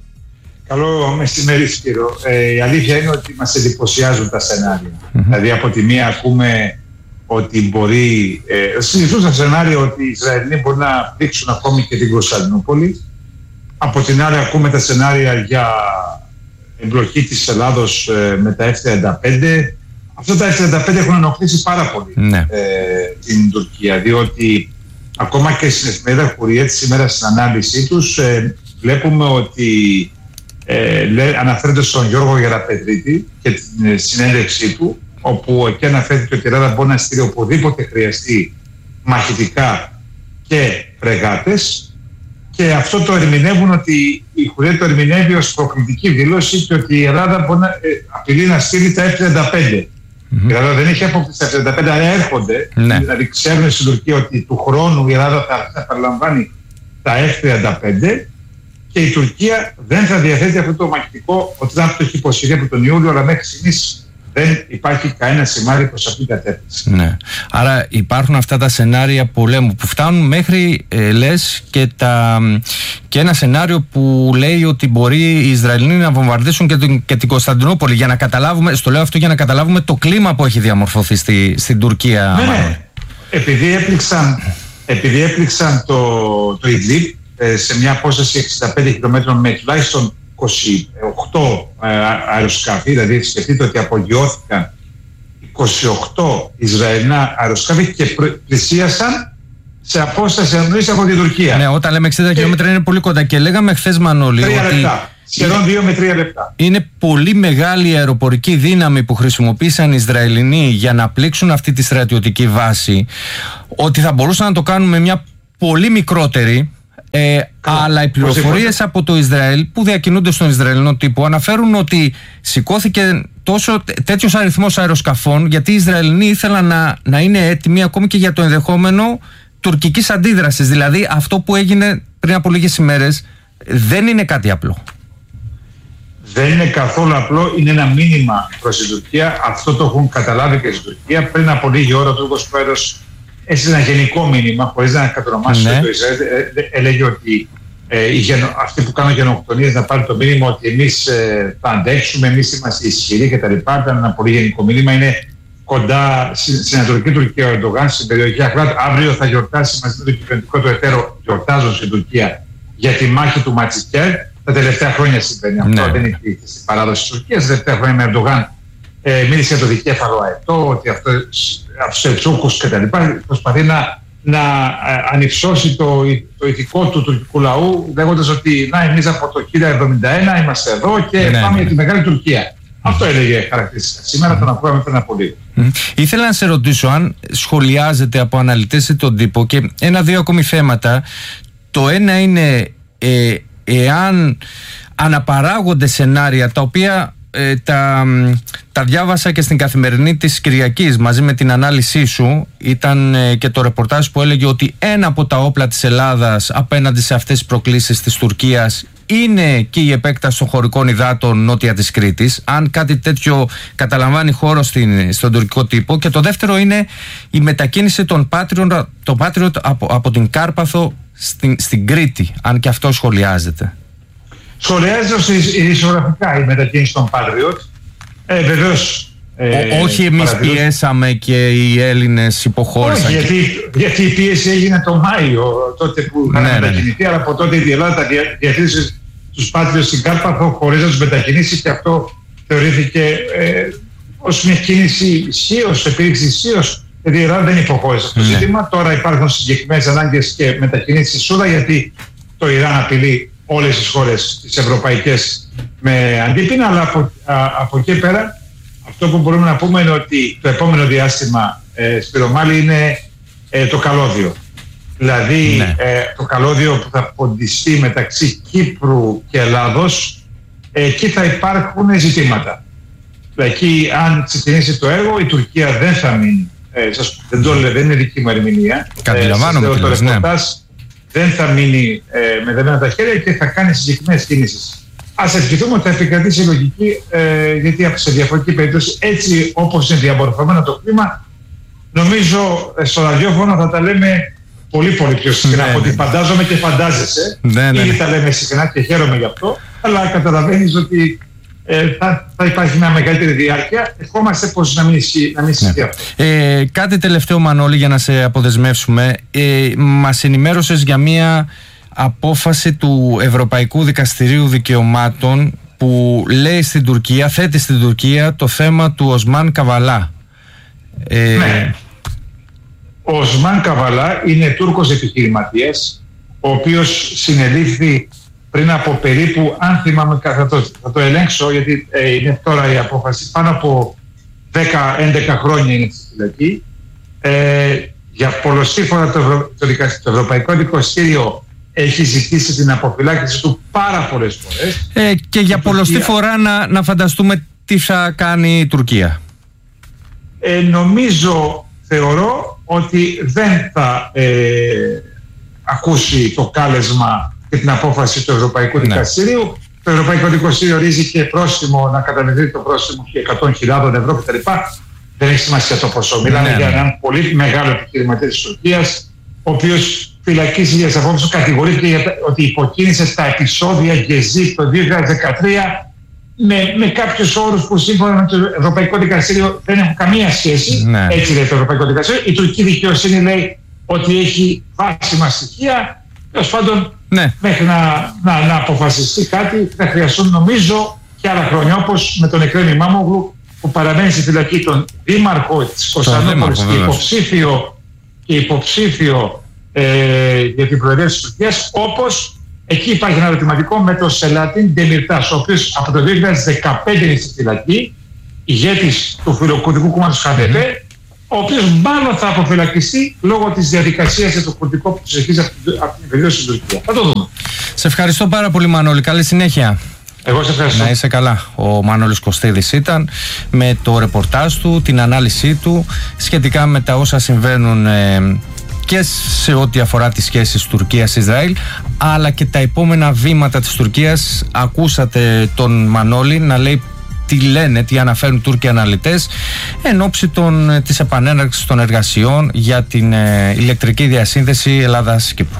Καλό μεσημέρι, Σπύρο. Ε, η αλήθεια είναι ότι μας εντυπωσιάζουν τα σενάρια. Mm-hmm. Δηλαδή, από τη μία ακούμε ότι μπορεί. Ε, συνηθώς τα σενάρια ότι οι Ισραηλοί μπορεί να πήξουν ακόμη και την Κωνσταντινούπολη. Από την άλλη, ακούμε τα σενάρια για εμπλοκή της Ελλάδος ε, με τα εφ τριάντα πέντε. Αυτά τα εφ τριάντα πέντε έχουν ενοχλήσει πάρα πολύ mm. ε, την Τουρκία, διότι ακόμα και στην εφημερίδα Χουριέτ σήμερα στην ανάλυση τους ε, βλέπουμε ότι. Ε, λέει, αναφέρεται στον Γιώργο Γεραπετρίτη και την ε, συνέντευξή του, όπου εκεί αναφέρεται ότι η Ελλάδα μπορεί να στείλει οπουδήποτε χρειαστεί μαχητικά και φρεγάτες, και αυτό το ερμηνεύουν ότι η Χουριέτ το ερμηνεύει ως προκλητική δήλωση και ότι η Ελλάδα μπορεί να ε, απειλεί να στείλει τα εφ τριάντα πέντε. Mm-hmm. Η Ελλάδα δεν έχει αποκτήσει τα εφ τριάντα πέντε, αλλά έρχονται. Ναι. Δηλαδή ξέρουν στην Τουρκία ότι του χρόνου η Ελλάδα θα παραλαμβάνει τα εφ τριάντα πέντε. Και η Τουρκία δεν θα διαθέτει αυτό το μαχητικό, ότι δεν το έχει υποσχεθεί από τον Ιούλιο, αλλά μέχρι στιγμής δεν υπάρχει κανένα σημάδι προς αυτήν την κατεύθυνση. Ναι. Άρα υπάρχουν αυτά τα σενάρια πολέμου που φτάνουν μέχρι, ε, λες, και, τα, και ένα σενάριο που λέει ότι μπορεί οι Ισραηλοί να βομβαρδίσουν και, την, και την Κωνσταντινούπολη. Για να καταλάβουμε, στο λέω αυτό για να καταλάβουμε το κλίμα που έχει διαμορφωθεί στη, στην Τουρκία. Ναι, ναι. Επειδή έπληξαν, επειδή έπληξαν το, το Ιντλίπ, σε μια απόσταση εξήντα πέντε χιλιόμετρων με τουλάχιστον είκοσι οκτώ αεροσκάφη, δηλαδή σκεφτείτε ότι απογειώθηκαν είκοσι οκτώ Ισραηλινά αεροσκάφη και πλησίασαν σε απόσταση αννοής από την Τουρκία. Ναι, όταν λέμε εξήντα χιλιόμετρα είναι πολύ κοντά. Και λέγαμε χθες, Μανώλη, τρία ότι λεπτά. Σχεδόν δύο με τρία λεπτά. Είναι πολύ μεγάλη η αεροπορική δύναμη που χρησιμοποίησαν οι Ισραηλινοί για να πλήξουν αυτή τη στρατιωτική βάση, ότι θα μπορούσαν να το κάνουν με μια πολύ μικρότερη. Ε, αλλά οι πληροφορίες από το Ισραήλ που διακινούνται στον Ισραηλινό τύπο αναφέρουν ότι σηκώθηκε τόσο τέτοιος αριθμός αεροσκαφών, γιατί οι Ισραηλινοί ήθελαν να, να είναι έτοιμοι ακόμη και για το ενδεχόμενο τουρκικής αντίδρασης. Δηλαδή αυτό που έγινε πριν από λίγες ημέρες δεν είναι κάτι απλό. Δεν είναι καθόλου απλό, είναι ένα μήνυμα προς την Τουρκία. Αυτό το έχουν καταλάβει και στην Τουρκία. Πριν από λίγη ώρα ο Τούρκος Πρόεδρος έστειλε ένα γενικό μήνυμα, χωρίς να κατονομάσει ναι. το Ισραήλ. Έλεγε ότι ε, γενο, αυτοί που κάνουν γενοκτονίες να πάρουν το μήνυμα ότι εμείς ε, θα αντέξουμε, εμείς είμαστε ισχυροί κτλ. Ήταν ένα πολύ γενικό μήνυμα. Είναι κοντά στην Ανατολική Τουρκία ο Ερντογάν, στην περιοχή Αχράτ. Αύριο θα γιορτάσει μαζί με το κυβερνητικό του εταίρο, γιορτάζουν στην Τουρκία για τη μάχη του Ματσικέρ. Τα τελευταία χρόνια συμβαίνει αυτό, ναι. δεν είναι στην παράδοση της Τουρκίας. Τα τελευταία χρόνια με Ερντογάν ε, μίλησε για το δικέφαλο αετό, ότι αυτό από τους Ελτσούκους και τα λοιπά, προσπαθεί να, να ανυψώσει το, το ηθικό του τουρκικού λαού, λέγοντας ότι να, εμείς από το χίλια εβδομήντα ένα είμαστε εδώ και ναι, πάμε ναι. για τη Μεγάλη Τουρκία. Αυτό έλεγε χαρακτηριστικά. Σήμερα τον ακούγαμε πριν από λίγο. Mm. Ήθελα να σε ρωτήσω αν σχολιάζεται από αναλυτές ή τον τύπο και ένα-δύο ακόμη θέματα. Το ένα είναι ε, εάν αναπαράγονται σενάρια τα οποία ε, τα, τα διάβασα και στην Καθημερινή της Κυριακής μαζί με την ανάλυση σου. Ήταν ε, και το ρεπορτάζ που έλεγε ότι ένα από τα όπλα της Ελλάδας απέναντι σε αυτές τις προκλήσεις της Τουρκίας είναι και η επέκταση των χωρικών υδάτων νότια της Κρήτης, αν κάτι τέτοιο καταλαμβάνει χώρο στην, στον τουρκικό τύπο. Και το δεύτερο είναι η μετακίνηση των Patriot, το Patriot από, από την Κάρπαθο στην, στην Κρήτη, αν και αυτό σχολιάζεται. Σχολιάζεται ισογραφικά η μετακίνηση των Patriot. Ε, βεβαίως, ε, όχι εμείς παρατηρώ... πιέσαμε και οι Έλληνες υποχώρησαν. Όχι, γιατί, γιατί η πίεση έγινε το Μάιο, τότε που είχαν ναι, μετακινηθεί, ναι, ναι. αλλά από τότε η Ελλάδα τα διατήρησε τους Patriot στην Κάρπαθο χωρίς να τους μετακινήσει, και αυτό θεωρήθηκε ε, ως μια κίνηση ισχύως, επίδειξη ισχύως. Γιατί η Ελλάδα δεν υποχώρησε αυτό το ναι. ζήτημα. Τώρα υπάρχουν συγκεκριμένες ανάγκες και μετακινήσεις στη Σούδα, γιατί το Ιράν απειλεί όλες τις χώρες τις ευρωπαϊκές με αντίπεινα, αλλά από, α, από εκεί πέρα αυτό που μπορούμε να πούμε είναι ότι το επόμενο διάστημα ε, Σπυρομάλη είναι ε, το καλώδιο. Δηλαδή ναι. ε, το καλώδιο που θα ποντιστεί μεταξύ Κύπρου και Ελλάδος, ε, εκεί θα υπάρχουν ζητήματα. Δηλαδή αν ξεκινήσει το έργο, η Τουρκία δεν θα μείνει. Ε, σας, δεν το λέω, δεν είναι δική μου ερμηνεία. Καταλαβαίνω ε, το ρεπορτάζ δεν θα μείνει ε, με δεμένα τα χέρια και θα κάνει συγκεκριμένες κινήσεις. Ας ευχηθούμε ότι θα επικρατήσει η λογική, ε, γιατί σε διαφορετική περίπτωση, έτσι όπως είναι διαμορφωμένο το κλίμα, νομίζω ε, στο ραδιόφωνο θα τα λέμε πολύ πολύ πιο συχνά από ό,τι φαντάζομαι και φαντάζεσαι. Ναι, ναι. Ήδη τα λέμε συχνά και χαίρομαι γι' αυτό, αλλά καταλαβαίνεις ότι Ε, θα, θα υπάρχει μια μεγαλύτερη διάρκεια. Ευχόμαστε πως να μην ισχύει ναι. αυτό. Ε, κάτι τελευταίο, Μανώλη, για να σε αποδεσμεύσουμε. Ε, μας ενημέρωσες για μια απόφαση του Ευρωπαϊκού Δικαστηρίου Δικαιωμάτων που λέει στην Τουρκία, θέτει στην Τουρκία το θέμα του Οσμάν Καβαλά. Ε, ναι. Ο Οσμάν Καβαλά είναι Τούρκος επιχειρηματίας, ο οποίος συνελήφθη πριν από περίπου, αν θυμάμαι, θα το, θα το ελέγξω γιατί ε, είναι τώρα η απόφαση, πάνω από δέκα έντεκα χρόνια είναι στη φυλακή. Ε, για πολλωστή φορά το, Ευρω... το, το Ευρωπαϊκό Δικαστήριο έχει ζητήσει την αποφυλάκηση του πάρα πολλές φορές. Ε, και για πολλωστή Τουρκία... φορά να, να φανταστούμε τι θα κάνει η Τουρκία. Ε, νομίζω, θεωρώ ότι δεν θα ε, ακούσει το κάλεσμα και την απόφαση του Ευρωπαϊκού ναι. Δικαστηρίου. Το Ευρωπαϊκό Δικαστήριο ορίζει και πρόστιμο, να καταβληθεί το πρόστιμο εκατό χιλιάδες ευρώ κτλ. Δεν έχει σημασία το ποσό. Μιλάμε ναι, για έναν ναι. πολύ μεγάλο επιχειρηματία της Τουρκίας, ο οποίος φυλακίσει για τις απόψεις του, κατηγορήθηκε για ότι υποκίνησε στα επεισόδια Γκεζί το δύο χιλιάδες δεκατρία με, με κάποιους όρους που σύμφωνα με το Ευρωπαϊκό Δικαστήριο δεν έχουν καμία σχέση. Ναι. Έτσι λέει το Ευρωπαϊκό Δικαστήριο. Η τουρκική δικαιοσύνη λέει ότι έχει βάσιμα στοιχεία. Τέλος πάντων, ναι. μέχρι να, να, να αποφασιστεί κάτι θα χρειαστούν νομίζω και άλλα χρόνια, όπως με τον Εκρέμ Ημάμογλου που παραμένει στη φυλακή, τον δήμαρχο της Κωνσταντινούπολης και υποψήφιο, και υποψήφιο ε, για την προεδρία της Τουρκίας, όπως εκεί υπάρχει ένα ερωτηματικό με τον Σελάτιν Ντεμιρτάς, ο οποίος από το δύο χιλιάδες δεκαπέντε είναι στη φυλακή, ηγέτης του φιλοκουρδικού κόμματος Χαντεπέ, ο οποίος μάλλον θα αποφυλακιστεί λόγω της διαδικασίας για το κουρδικό που συνεχίζει από την εκδήλωση στην Τουρκία. Θα το δούμε. Σε ευχαριστώ πάρα πολύ, Μανώλη. Καλή συνέχεια. Εγώ σε ευχαριστώ. Να είσαι καλά. Ο Μανώλης Κωστίδης ήταν με το ρεπορτάζ του, την ανάλυση του σχετικά με τα όσα συμβαίνουν ε, και σε ό,τι αφορά τις σχέσεις Τουρκίας-Ισραήλ, αλλά και τα επόμενα βήματα της Τουρκίας. Ακούσατε τον Μανώλη να λέει τι λένε, τι αναφέρουν Τούρκοι αναλυτές εν ώψη των, της επανέναρξης των εργασιών για την ε, ηλεκτρική διασύνδεση Ελλάδας-Κύπρου.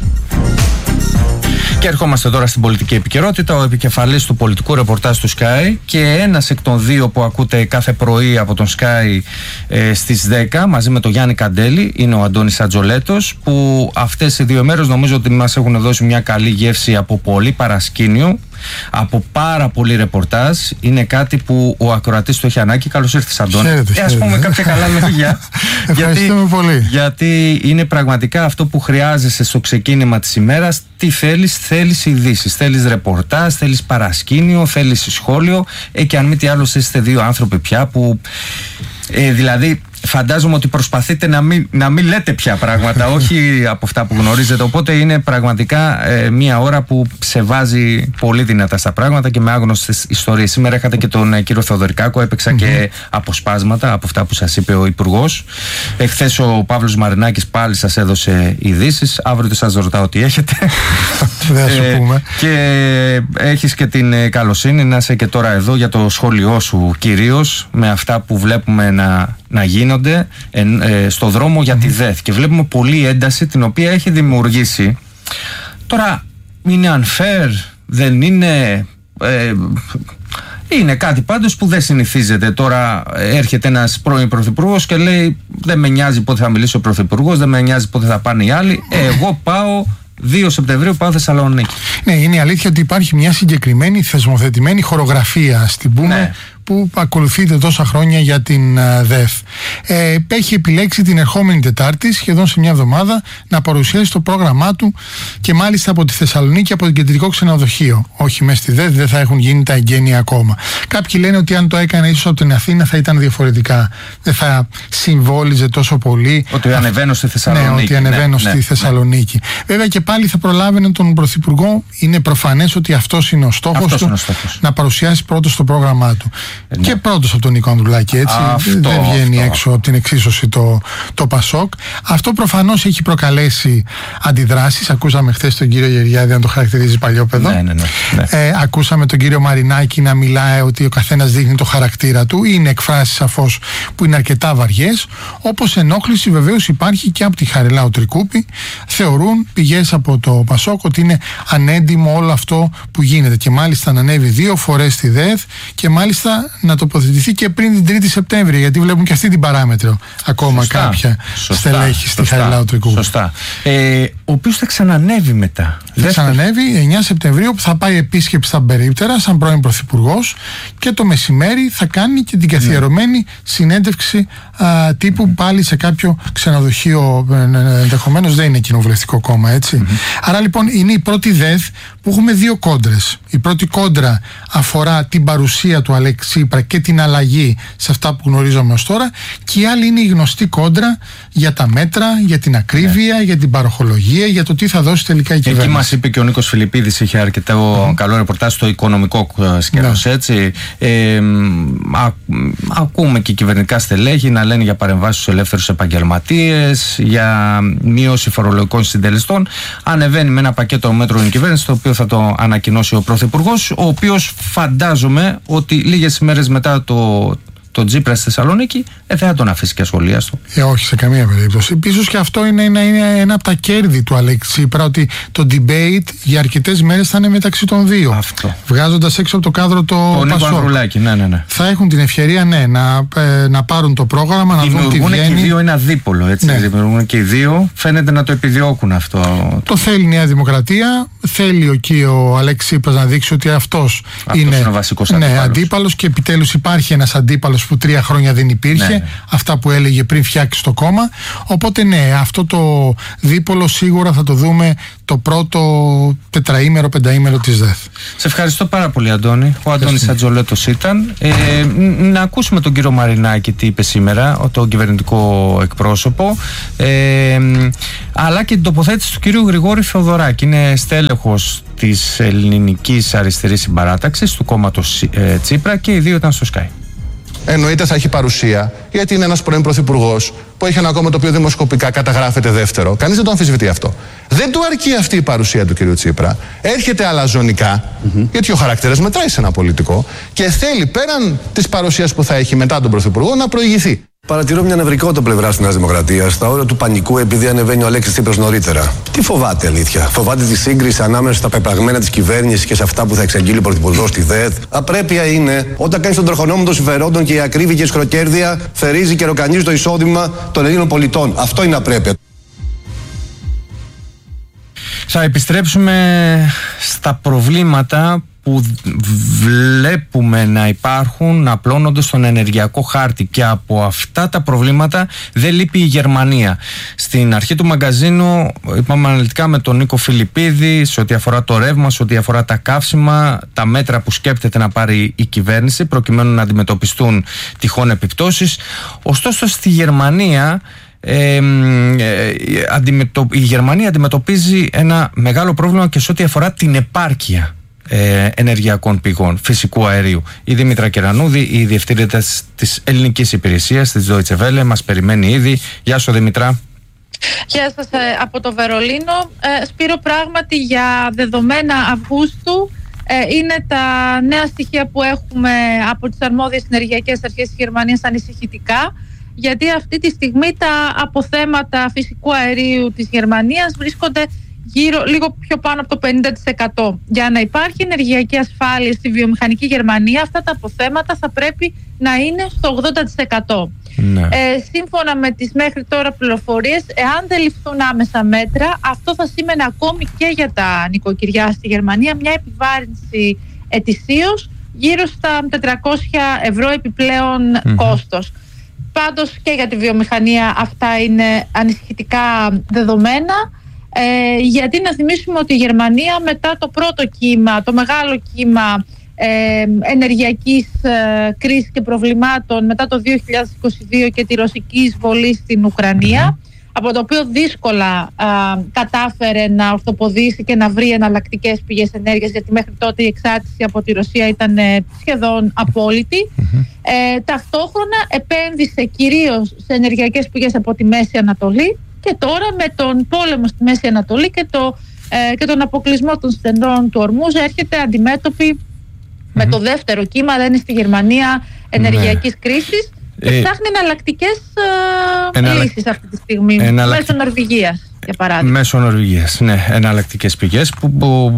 Και ερχόμαστε τώρα στην πολιτική επικαιρότητα. Ο επικεφαλής του πολιτικού ρεπορτάζ του Sky και ένας εκ των δύο που ακούτε κάθε πρωί από τον Sky ε, στις δέκα μαζί με τον Γιάννη Καντέλη είναι ο Αντώνης Ατζολέτος, που αυτές οι δύο μέρες νομίζω ότι μας έχουν δώσει μια καλή γεύση από πολύ παρασκήνιο, από πάρα πολύ ρεπορτάζ. Είναι κάτι που ο ακροατής του έχει ανάγκη. Καλώς ήρθες, Αντώνη. Χαίρετε, ε, ας πούμε κάποια καλά λόγια. Ευχαριστούμε γιατί, πολύ. Γιατί είναι πραγματικά αυτό που χρειάζεσαι στο ξεκίνημα της ημέρας. Τι θέλεις? Θέλεις ειδήσεις, θέλεις ρεπορτάζ, θέλεις παρασκήνιο, θέλεις σχόλιο. Ε, και αν μη τι άλλο, είστε δύο άνθρωποι πια που ε, δηλαδή φαντάζομαι ότι προσπαθείτε να μην, να μην λέτε πια πράγματα, όχι από αυτά που γνωρίζετε. Οπότε είναι πραγματικά ε, μια ώρα που σε βάζει πολύ δυνατά στα πράγματα και με άγνωστες ιστορίες. Σήμερα είχατε και τον ε, κύριο Θεοδωρικάκο, έπαιξα mm-hmm. και αποσπάσματα από αυτά που σας είπε ο Υπουργός. Εχθές ο Παύλος Μαρινάκης πάλι σας έδωσε ειδήσεις. Αύριο δεν σας ρωτάω τι έχετε. Δεν σου πούμε. Και έχεις και την ε, καλοσύνη να είσαι και τώρα εδώ για το σχόλιο σου, κυρίως με αυτά που βλέπουμε να, να γίνονται ε, ε, στο δρόμο για mm-hmm. τη ΔΕΘ. Και βλέπουμε πολλή ένταση την οποία έχει δημιουργήσει. Τώρα, είναι unfair, δεν είναι... Ε, είναι κάτι πάντως που δεν συνηθίζεται. Τώρα έρχεται ένας πρώην πρωθυπουργός και λέει δεν με νοιάζει πότε θα μιλήσει ο πρωθυπουργός, δεν με νοιάζει πότε θα πάνε οι άλλοι. Εγώ πάω δύο Σεπτεμβρίου, πάω Θεσσαλονίκη. Ναι, είναι η αλήθεια ότι υπάρχει μια συγκεκριμένη θεσμοθετημένη χορογραφία, στην πούμε, ναι. που ακολουθείται τόσα χρόνια για την uh, ΔΕΘ. Ε, έχει επιλέξει την ερχόμενη Τετάρτη, σχεδόν σε μια εβδομάδα, να παρουσιάσει το πρόγραμμά του και μάλιστα από τη Θεσσαλονίκη, από το κεντρικό ξενοδοχείο. Όχι μέσα στη ΔΕΘ, δεν θα έχουν γίνει τα εγγένεια ακόμα. Κάποιοι λένε ότι αν το έκανε ίσως από την Αθήνα θα ήταν διαφορετικά. Δεν θα συμβόλιζε τόσο πολύ. Ότι ανεβαίνω στη Θεσσαλονίκη. Ναι, ότι ανεβαίνω ναι, στη ναι, Θεσσαλονίκη. Ναι. Βέβαια και πάλι θα προλάβαινε τον Πρωθυπουργό. Είναι προφανές ότι αυτός είναι ο στόχος του, να παρουσιάσει πρώτος το πρόγραμμά του. Ναι. Και πρώτος από τον Νίκο Ανδρουλάκη, έτσι. Αυτό, δεν βγαίνει αυτό. έξω από την εξίσωση το, το Πασόκ. Αυτό προφανώς έχει προκαλέσει αντιδράσεις. Ακούσαμε χθες τον κύριο Γεωργιάδη να το χαρακτηρίζει παλιόπαιδο. Ναι, ναι, ναι, ναι. Ε, ακούσαμε τον κύριο Μαρινάκη να μιλάει ότι ο καθένας δείχνει το χαρακτήρα του. Είναι εκφράσεις σαφώς που είναι αρκετά βαριές. Όπως ενόχληση βεβαίως υπάρχει και από τη Χαριλάου Τρικούπη. Θεωρούν πηγές από το Πασόκ ότι είναι ανέντιμο όλο αυτό που γίνεται. Και μάλιστα να ανέβει δύο φορές στη ΔΕΘ και μάλιστα να τοποθετηθεί και πριν την τρίτη Σεπτέμβρη, γιατί βλέπουν και αυτή την παράμετρο ακόμα σωστά, κάποια σωστά, στελέχη στη Χαριλάου Τρικούπη. Σωστά. Ε, ο οποίος θα ξανανεύει μετά. Θα ξανανεύει εννιά Σεπτεμβρίου, που θα πάει επίσκεψη στα Περίπτερα σαν πρώην πρωθυπουργός, και το μεσημέρι θα κάνει και την καθιερωμένη ναι. συνέντευξη α, τύπου mm-hmm. πάλι σε κάποιο ξενοδοχείο. Ενδεχομένως δεν είναι κοινοβουλευτικό κόμμα, έτσι. Mm-hmm. Άρα λοιπόν είναι η πρώτη ΔΕΘ που έχουμε δύο κόντρες. Η πρώτη κόντρα αφορά την παρουσία του Αλέξη Τσίπρα και την αλλαγή σε αυτά που γνωρίζαμε ως τώρα, και η άλλη είναι η γνωστή κόντρα για τα μέτρα, για την ακρίβεια, ναι. για την παροχολογία, για το τι θα δώσει τελικά η κυβέρνηση. Εκεί μας είπε και ο Νίκος Φιλιππίδης, είχε αρκετά mm-hmm. καλό ρεπορτάζ στο οικονομικό σκέλος, ναι. έτσι. Ε, α, ακούμε και κυβερνητικά στελέχη να λένε για παρεμβάσεις στους ελεύθερους επαγγελματίες, για μείωση φορολογικών συντελεστών. Ανεβαίνει με ένα πακέτο μέτρων η κυβέρνηση, το οποίο θα το ανακοινώσει ο Πρωθυπουργός, ο οποίος φαντάζομαι ότι λίγες ημέρες μετά το, το Τσίπρα στη Θεσσαλονίκη ε, δεν θα τον αφήσει και ασχολίαστο. Ε, όχι, σε καμία περίπτωση. Ίσως και αυτό είναι, είναι, είναι ένα από τα κέρδη του Αλέξη Τσίπρα, ότι το debate για αρκετές μέρες θα είναι μεταξύ των δύο. Αυτό. Βγάζοντας έξω από το κάδρο το Πασόκ. Νίκο Ανδρουλάκη, ναι, ναι, ναι. Θα έχουν την ευκαιρία ναι, να, ε, να πάρουν το πρόγραμμα, να δουν τι βγαίνει. Δημιουργούν και οι δύο ένα δίπολο, έτσι. Ναι. Δημιουργούν και οι δύο. Φαίνεται να το επιδιώκουν αυτό. Το θέλει η Νέα Δημοκρατία. Θέλει εκεί ο Αλέξη Τσίπρας να δείξει ότι αυτός, αυτός είναι, είναι ο βασικός ναι, αντίπαλος, και επιτέλους υπάρχει ένας αντίπαλος που τρία χρόνια δεν υπήρχε, ναι, ναι. αυτά που έλεγε πριν φτιάξει το κόμμα. Οπότε ναι, αυτό το δίπολο σίγουρα θα το δούμε το πρώτο τετραήμερο, πενταήμερο της ΔΕΘ. Σε ευχαριστώ πάρα πολύ, Αντώνη. Ο Αντώνης Ατζολέτος ήταν. Ε, να ακούσουμε τον κύριο Μαρινάκη τι είπε σήμερα, τον κυβερνητικό εκπρόσωπο, ε, αλλά και την τοποθέτηση του κυρίου Γρηγόρη Θεοδωράκη. Είναι στέλεχος της Ελληνικής Αριστερής Συμπαράταξης, του κόμματος ε, Τσίπρα, και οι δύο ήταν στο Sky. Εννοείται θα έχει παρουσία, γιατί είναι ένας πρώην πρωθυπουργός που έχει ένα κόμμα το οποίο δημοσκοπικά καταγράφεται δεύτερο. Κανείς δεν το αμφισβητεί αυτό. Δεν του αρκεί αυτή η παρουσία του κ. Τσίπρα. Έρχεται αλαζονικά, mm-hmm. γιατί ο χαρακτήρας μετράει σε ένα πολιτικό, και θέλει πέραν της παρουσίας που θα έχει μετά τον πρωθυπουργό να προηγηθεί. Παρατηρώ μια νευρικότητα πλευρά τη Νέα Δημοκρατία στα όρια του πανικού επειδή ανεβαίνει ο Αλέξης Τσίπρας νωρίτερα. Τι φοβάται, αλήθεια? Φοβάται τη σύγκριση ανάμεσα στα πεπραγμένα τη κυβέρνηση και σε αυτά που θα εξαγγείλει ο πρωθυπουργός στη ΔΕΘ? Απρέπεια είναι όταν κάνει τον τροχονόμο των συμφερόντων και η ακρίβεια και η σχροκέρδεια θερίζει και ροκανίζει το εισόδημα των Ελλήνων πολιτών. Αυτό είναι απρέπεια. Θα επιστρέψουμε στα προβλήματα που βλέπουμε να υπάρχουν, να απλώνονται στον ενεργειακό χάρτη, και από αυτά τα προβλήματα δεν λείπει η Γερμανία. Στην αρχή του μαγκαζίνου είπαμε αναλυτικά με τον Νίκο Φιλιππίδη σε ό,τι αφορά το ρεύμα, σε ό,τι αφορά τα καύσιμα, τα μέτρα που σκέπτεται να πάρει η κυβέρνηση προκειμένου να αντιμετωπιστούν τυχόν επιπτώσεις. Ωστόσο στη Γερμανία Ε, ε, αντιμετω... η Γερμανία αντιμετωπίζει ένα μεγάλο πρόβλημα και σε ό,τι αφορά την επάρκεια ε, ενεργειακών πηγών φυσικού αερίου. Η Δήμητρα Κερανούδη, η διευθύντρια της ελληνικής υπηρεσίας της Deutsche Welle, μας περιμένει ήδη. Γεια σου, Δήμητρα. Γεια σας από το Βερολίνο. ε, Σπύρο, πράγματι για δεδομένα Αυγούστου ε, είναι τα νέα στοιχεία που έχουμε από τις αρμόδιες ενεργειακές αρχές της Γερμανίας ανησυχητικά, γιατί αυτή τη στιγμή τα αποθέματα φυσικού αερίου της Γερμανίας βρίσκονται γύρω, λίγο πιο πάνω από το πενήντα τοις εκατό. Για να υπάρχει ενεργειακή ασφάλεια στη βιομηχανική Γερμανία, αυτά τα αποθέματα θα πρέπει να είναι στο ογδόντα τοις εκατό. Ναι. Ε, σύμφωνα με τις μέχρι τώρα πληροφορίες, εάν δεν ληφθούν άμεσα μέτρα, αυτό θα σήμαινε ακόμη και για τα νοικοκυριά στη Γερμανία μια επιβάρυνση ετησίως γύρω στα τετρακόσια ευρώ επιπλέον mm-hmm. κόστος. Πάντως και για τη βιομηχανία αυτά είναι ανησυχητικά δεδομένα, ε, γιατί να θυμίσουμε ότι η Γερμανία μετά το πρώτο κύμα, το μεγάλο κύμα ε, ενεργειακής ε, κρίσης και προβλημάτων μετά το δύο χιλιάδες είκοσι δύο και τη ρωσική εισβολή στην Ουκρανία, mm-hmm. από το οποίο δύσκολα α, κατάφερε να ορθοποδήσει και να βρει εναλλακτικές πηγές ενέργειας, γιατί μέχρι τότε η εξάρτηση από τη Ρωσία ήταν ε, σχεδόν απόλυτη. Mm-hmm. Ε, ταυτόχρονα επένδυσε κυρίως σε ενεργειακές πηγές από τη Μέση Ανατολή, και τώρα με τον πόλεμο στη Μέση Ανατολή και, το, ε, και τον αποκλεισμό των στενών του Ορμούζ έρχεται αντιμέτωπη mm-hmm. με το δεύτερο κύμα, δεν είναι στη Γερμανία ενεργειακής mm-hmm. κρίσης, και ε, ψάχνει εναλλακτικές ε, εναλλα... λύσεις αυτή τη στιγμή, εναλλακ... μέσω Νορβηγίας για παράδειγμα. Μέσω Νορβηγίας, ναι, εναλλακτικές πηγές που, που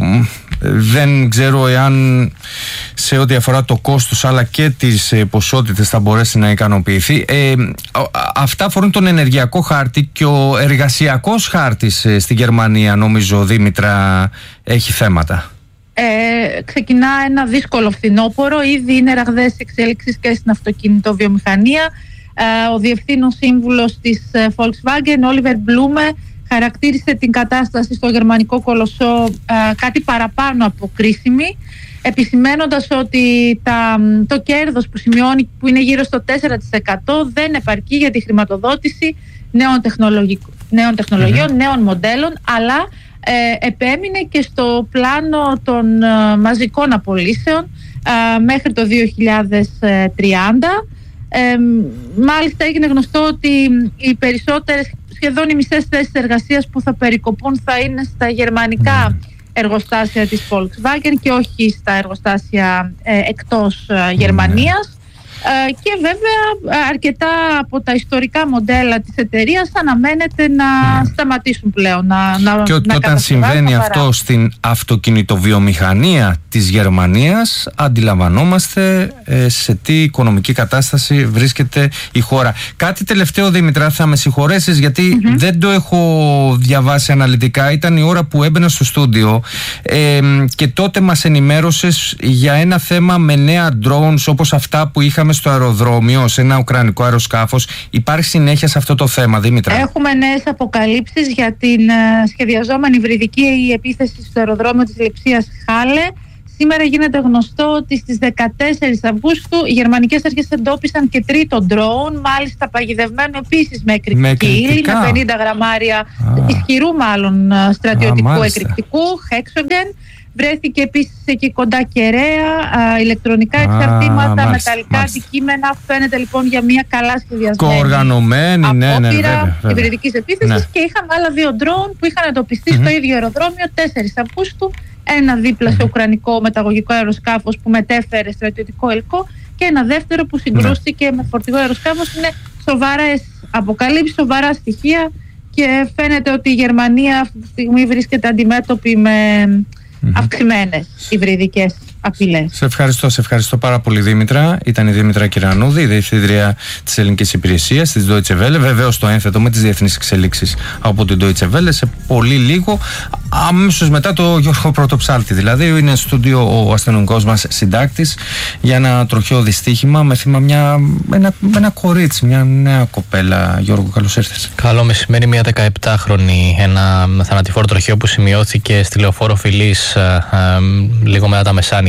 δεν ξέρω εάν σε ό,τι αφορά το κόστος αλλά και τις ε, ποσότητες θα μπορέσει να ικανοποιηθεί. Ε, αυτά αφορούν τον ενεργειακό χάρτη, και ο εργασιακός χάρτης ε, στη Γερμανία, νομίζω, Δήμητρα, έχει θέματα. Ε, ξεκινά ένα δύσκολο φθινόπωρο. Ήδη είναι ραγδαίες εξέλιξεις και στην αυτοκινητοβιομηχανία. Ε, ο διευθύνων σύμβουλος της ε, Volkswagen, Oliver Blume, χαρακτήρισε την κατάσταση στο γερμανικό κολοσσό ε, κάτι παραπάνω από κρίσιμη, επισημαίνοντας ότι τα, το κέρδος που σημειώνει, που είναι γύρω στο τέσσερα τοις εκατό, δεν επαρκεί για τη χρηματοδότηση νέων, νέων τεχνολογιών, mm-hmm. νέων μοντέλων, αλλά Ε, επέμεινε και στο πλάνο των ε, μαζικών απολύσεων ε, μέχρι το δύο χιλιάδες τριάντα. Ε, μάλιστα έγινε γνωστό ότι οι περισσότερες, σχεδόν οι μισές θέσεις εργασίας που θα περικοπούν θα είναι στα γερμανικά εργοστάσια της Volkswagen και όχι στα εργοστάσια ε, εκτός ε, Γερμανίας. Ε, και βέβαια αρκετά από τα ιστορικά μοντέλα της εταιρείας αναμένεται να mm. σταματήσουν πλέον να, να, και να όταν συμβαίνει αυτό στην αυτοκινητοβιομηχανία της Γερμανίας, αντιλαμβανόμαστε ε, σε τι οικονομική κατάσταση βρίσκεται η χώρα. Κάτι τελευταίο, Δήμητρα, θα με συγχωρέσεις γιατί mm-hmm. δεν το έχω διαβάσει αναλυτικά. Ήταν η ώρα που έμπαινα στο στούντιο ε, και τότε μας ενημέρωσες για ένα θέμα με νέα drones όπως αυτά που είχαμε πήγαμε στο αεροδρόμιο, σε ένα ουκρανικό αεροσκάφος. Υπάρχει συνέχεια σε αυτό το θέμα, Δήμητρα? Έχουμε νέες αποκαλύψεις για την uh, σχεδιαζόμενη υβριδική επίθεση στο αεροδρόμιο της Λειψίας Χάλε. Σήμερα γίνεται γνωστό ότι στις δεκατέσσερις Αυγούστου οι γερμανικές αρχές εντόπισαν και τρίτο ντρόουν, μάλιστα παγιδευμένο επίσης με εκρηκτική ύλη, με πενήντα γραμμάρια ah. ισχυρού μάλλον στρατιωτικού ah, εκρηκτικού, Hexogen. Βρέθηκε επίσης εκεί κοντά κεραία, ηλεκτρονικά εξαρτήματα, ah, μεταλλικά μάλιστα. αντικείμενα. Φαίνεται λοιπόν για μια καλά σχεδιασμένη Κοοργανωμένη απόπειρα ναι, ναι, υβριδικής επίθεσης ναι. Και είχαμε άλλα δύο ντρόουν που είχαν εντοπιστεί mm-hmm. στο ίδιο αεροδρόμιο τέσσερις Αυγούστου. Ένα δίπλα σε ουκρανικό μεταγωγικό αεροσκάφος που μετέφερε στρατιωτικό υλικό και ένα δεύτερο που συγκρούστηκε ναι. με φορτηγό αεροσκάφος. Είναι σοβαρές αποκαλύψεις, σοβαρά στοιχεία και φαίνεται ότι η Γερμανία αυτή τη στιγμή βρίσκεται αντιμέτωπη με mm-hmm. αυξημένες υβριδικές απειλές. Σε ευχαριστώ, σε ευχαριστώ πάρα πολύ, Δήμητρα. Ήταν η Δήμητρα Κυρανούδη, η Διευθύντρια της Ελληνικής Υπηρεσίας της Deutsche Welle. Βεβαίως το ένθετο με τις διεθνείς εξελίξεις από την Deutsche Welle σε πολύ λίγο, αμέσως μετά το Γιώργο Πρωτοψάλτη. Δηλαδή, είναι στούντιο ο αστυνομικός μας συντάκτης για ένα τροχαίο δυστύχημα με θύμα μια, ένα, ένα κορίτσι, μια νέα κοπέλα. Γιώργο, καλώς ήρθες. Καλό μεσημέρι, μια δεκαεπτάχρονη, ένα θανατηφόρο τροχαίο που σημειώθηκε στη Λεωφόρο Φιλής ε, ε, λίγο μετά τα μεσάνυχτα.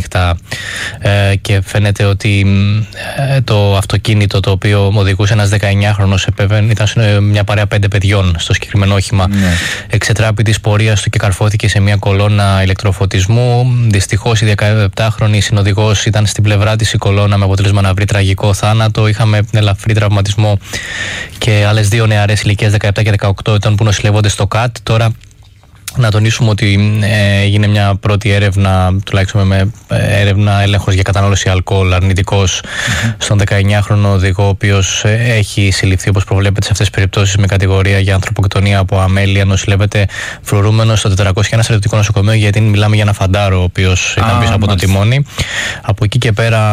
Ε, και φαίνεται ότι ε, το αυτοκίνητο το οποίο οδηγούσε ένας δεκαεννιάχρονος ήταν σε μια παρέα πέντε παιδιών στο συγκεκριμένο όχημα. Ναι. Εξετράπη της πορείας του και καρφώθηκε σε μια κολόνα ηλεκτροφωτισμού. Δυστυχώς η δεκαεπτάχρονη συνοδηγός ήταν στην πλευρά της η κολόνα με αποτέλεσμα να βρει τραγικό θάνατο. Είχαμε ελαφρύ τραυματισμό και άλλες δύο νεαρές ηλικίας δεκαεπτά και δεκαοκτώ ετών που νοσηλεύονται στο ΚΑΤ. Τώρα να τονίσουμε ότι ε, έγινε μια πρώτη έρευνα, τουλάχιστον με έρευνα έλεγχος για κατανάλωση αλκοόλ αρνητικός mm-hmm. στον δεκαεννιάχρονο οδηγό, ο οποίος ε, έχει συλληφθεί όπως προβλέπεται σε αυτές τις περιπτώσεις με κατηγορία για ανθρωποκτονία από αμέλεια. Νοσηλεύεται φρουρούμενος στο τετρακόσια ένα στρατιωτικό νοσοκομείο, γιατί μιλάμε για ένα φαντάρο ο οποίος ήταν ah, πίσω από μάλιστα. το τιμόνι. Από εκεί και πέρα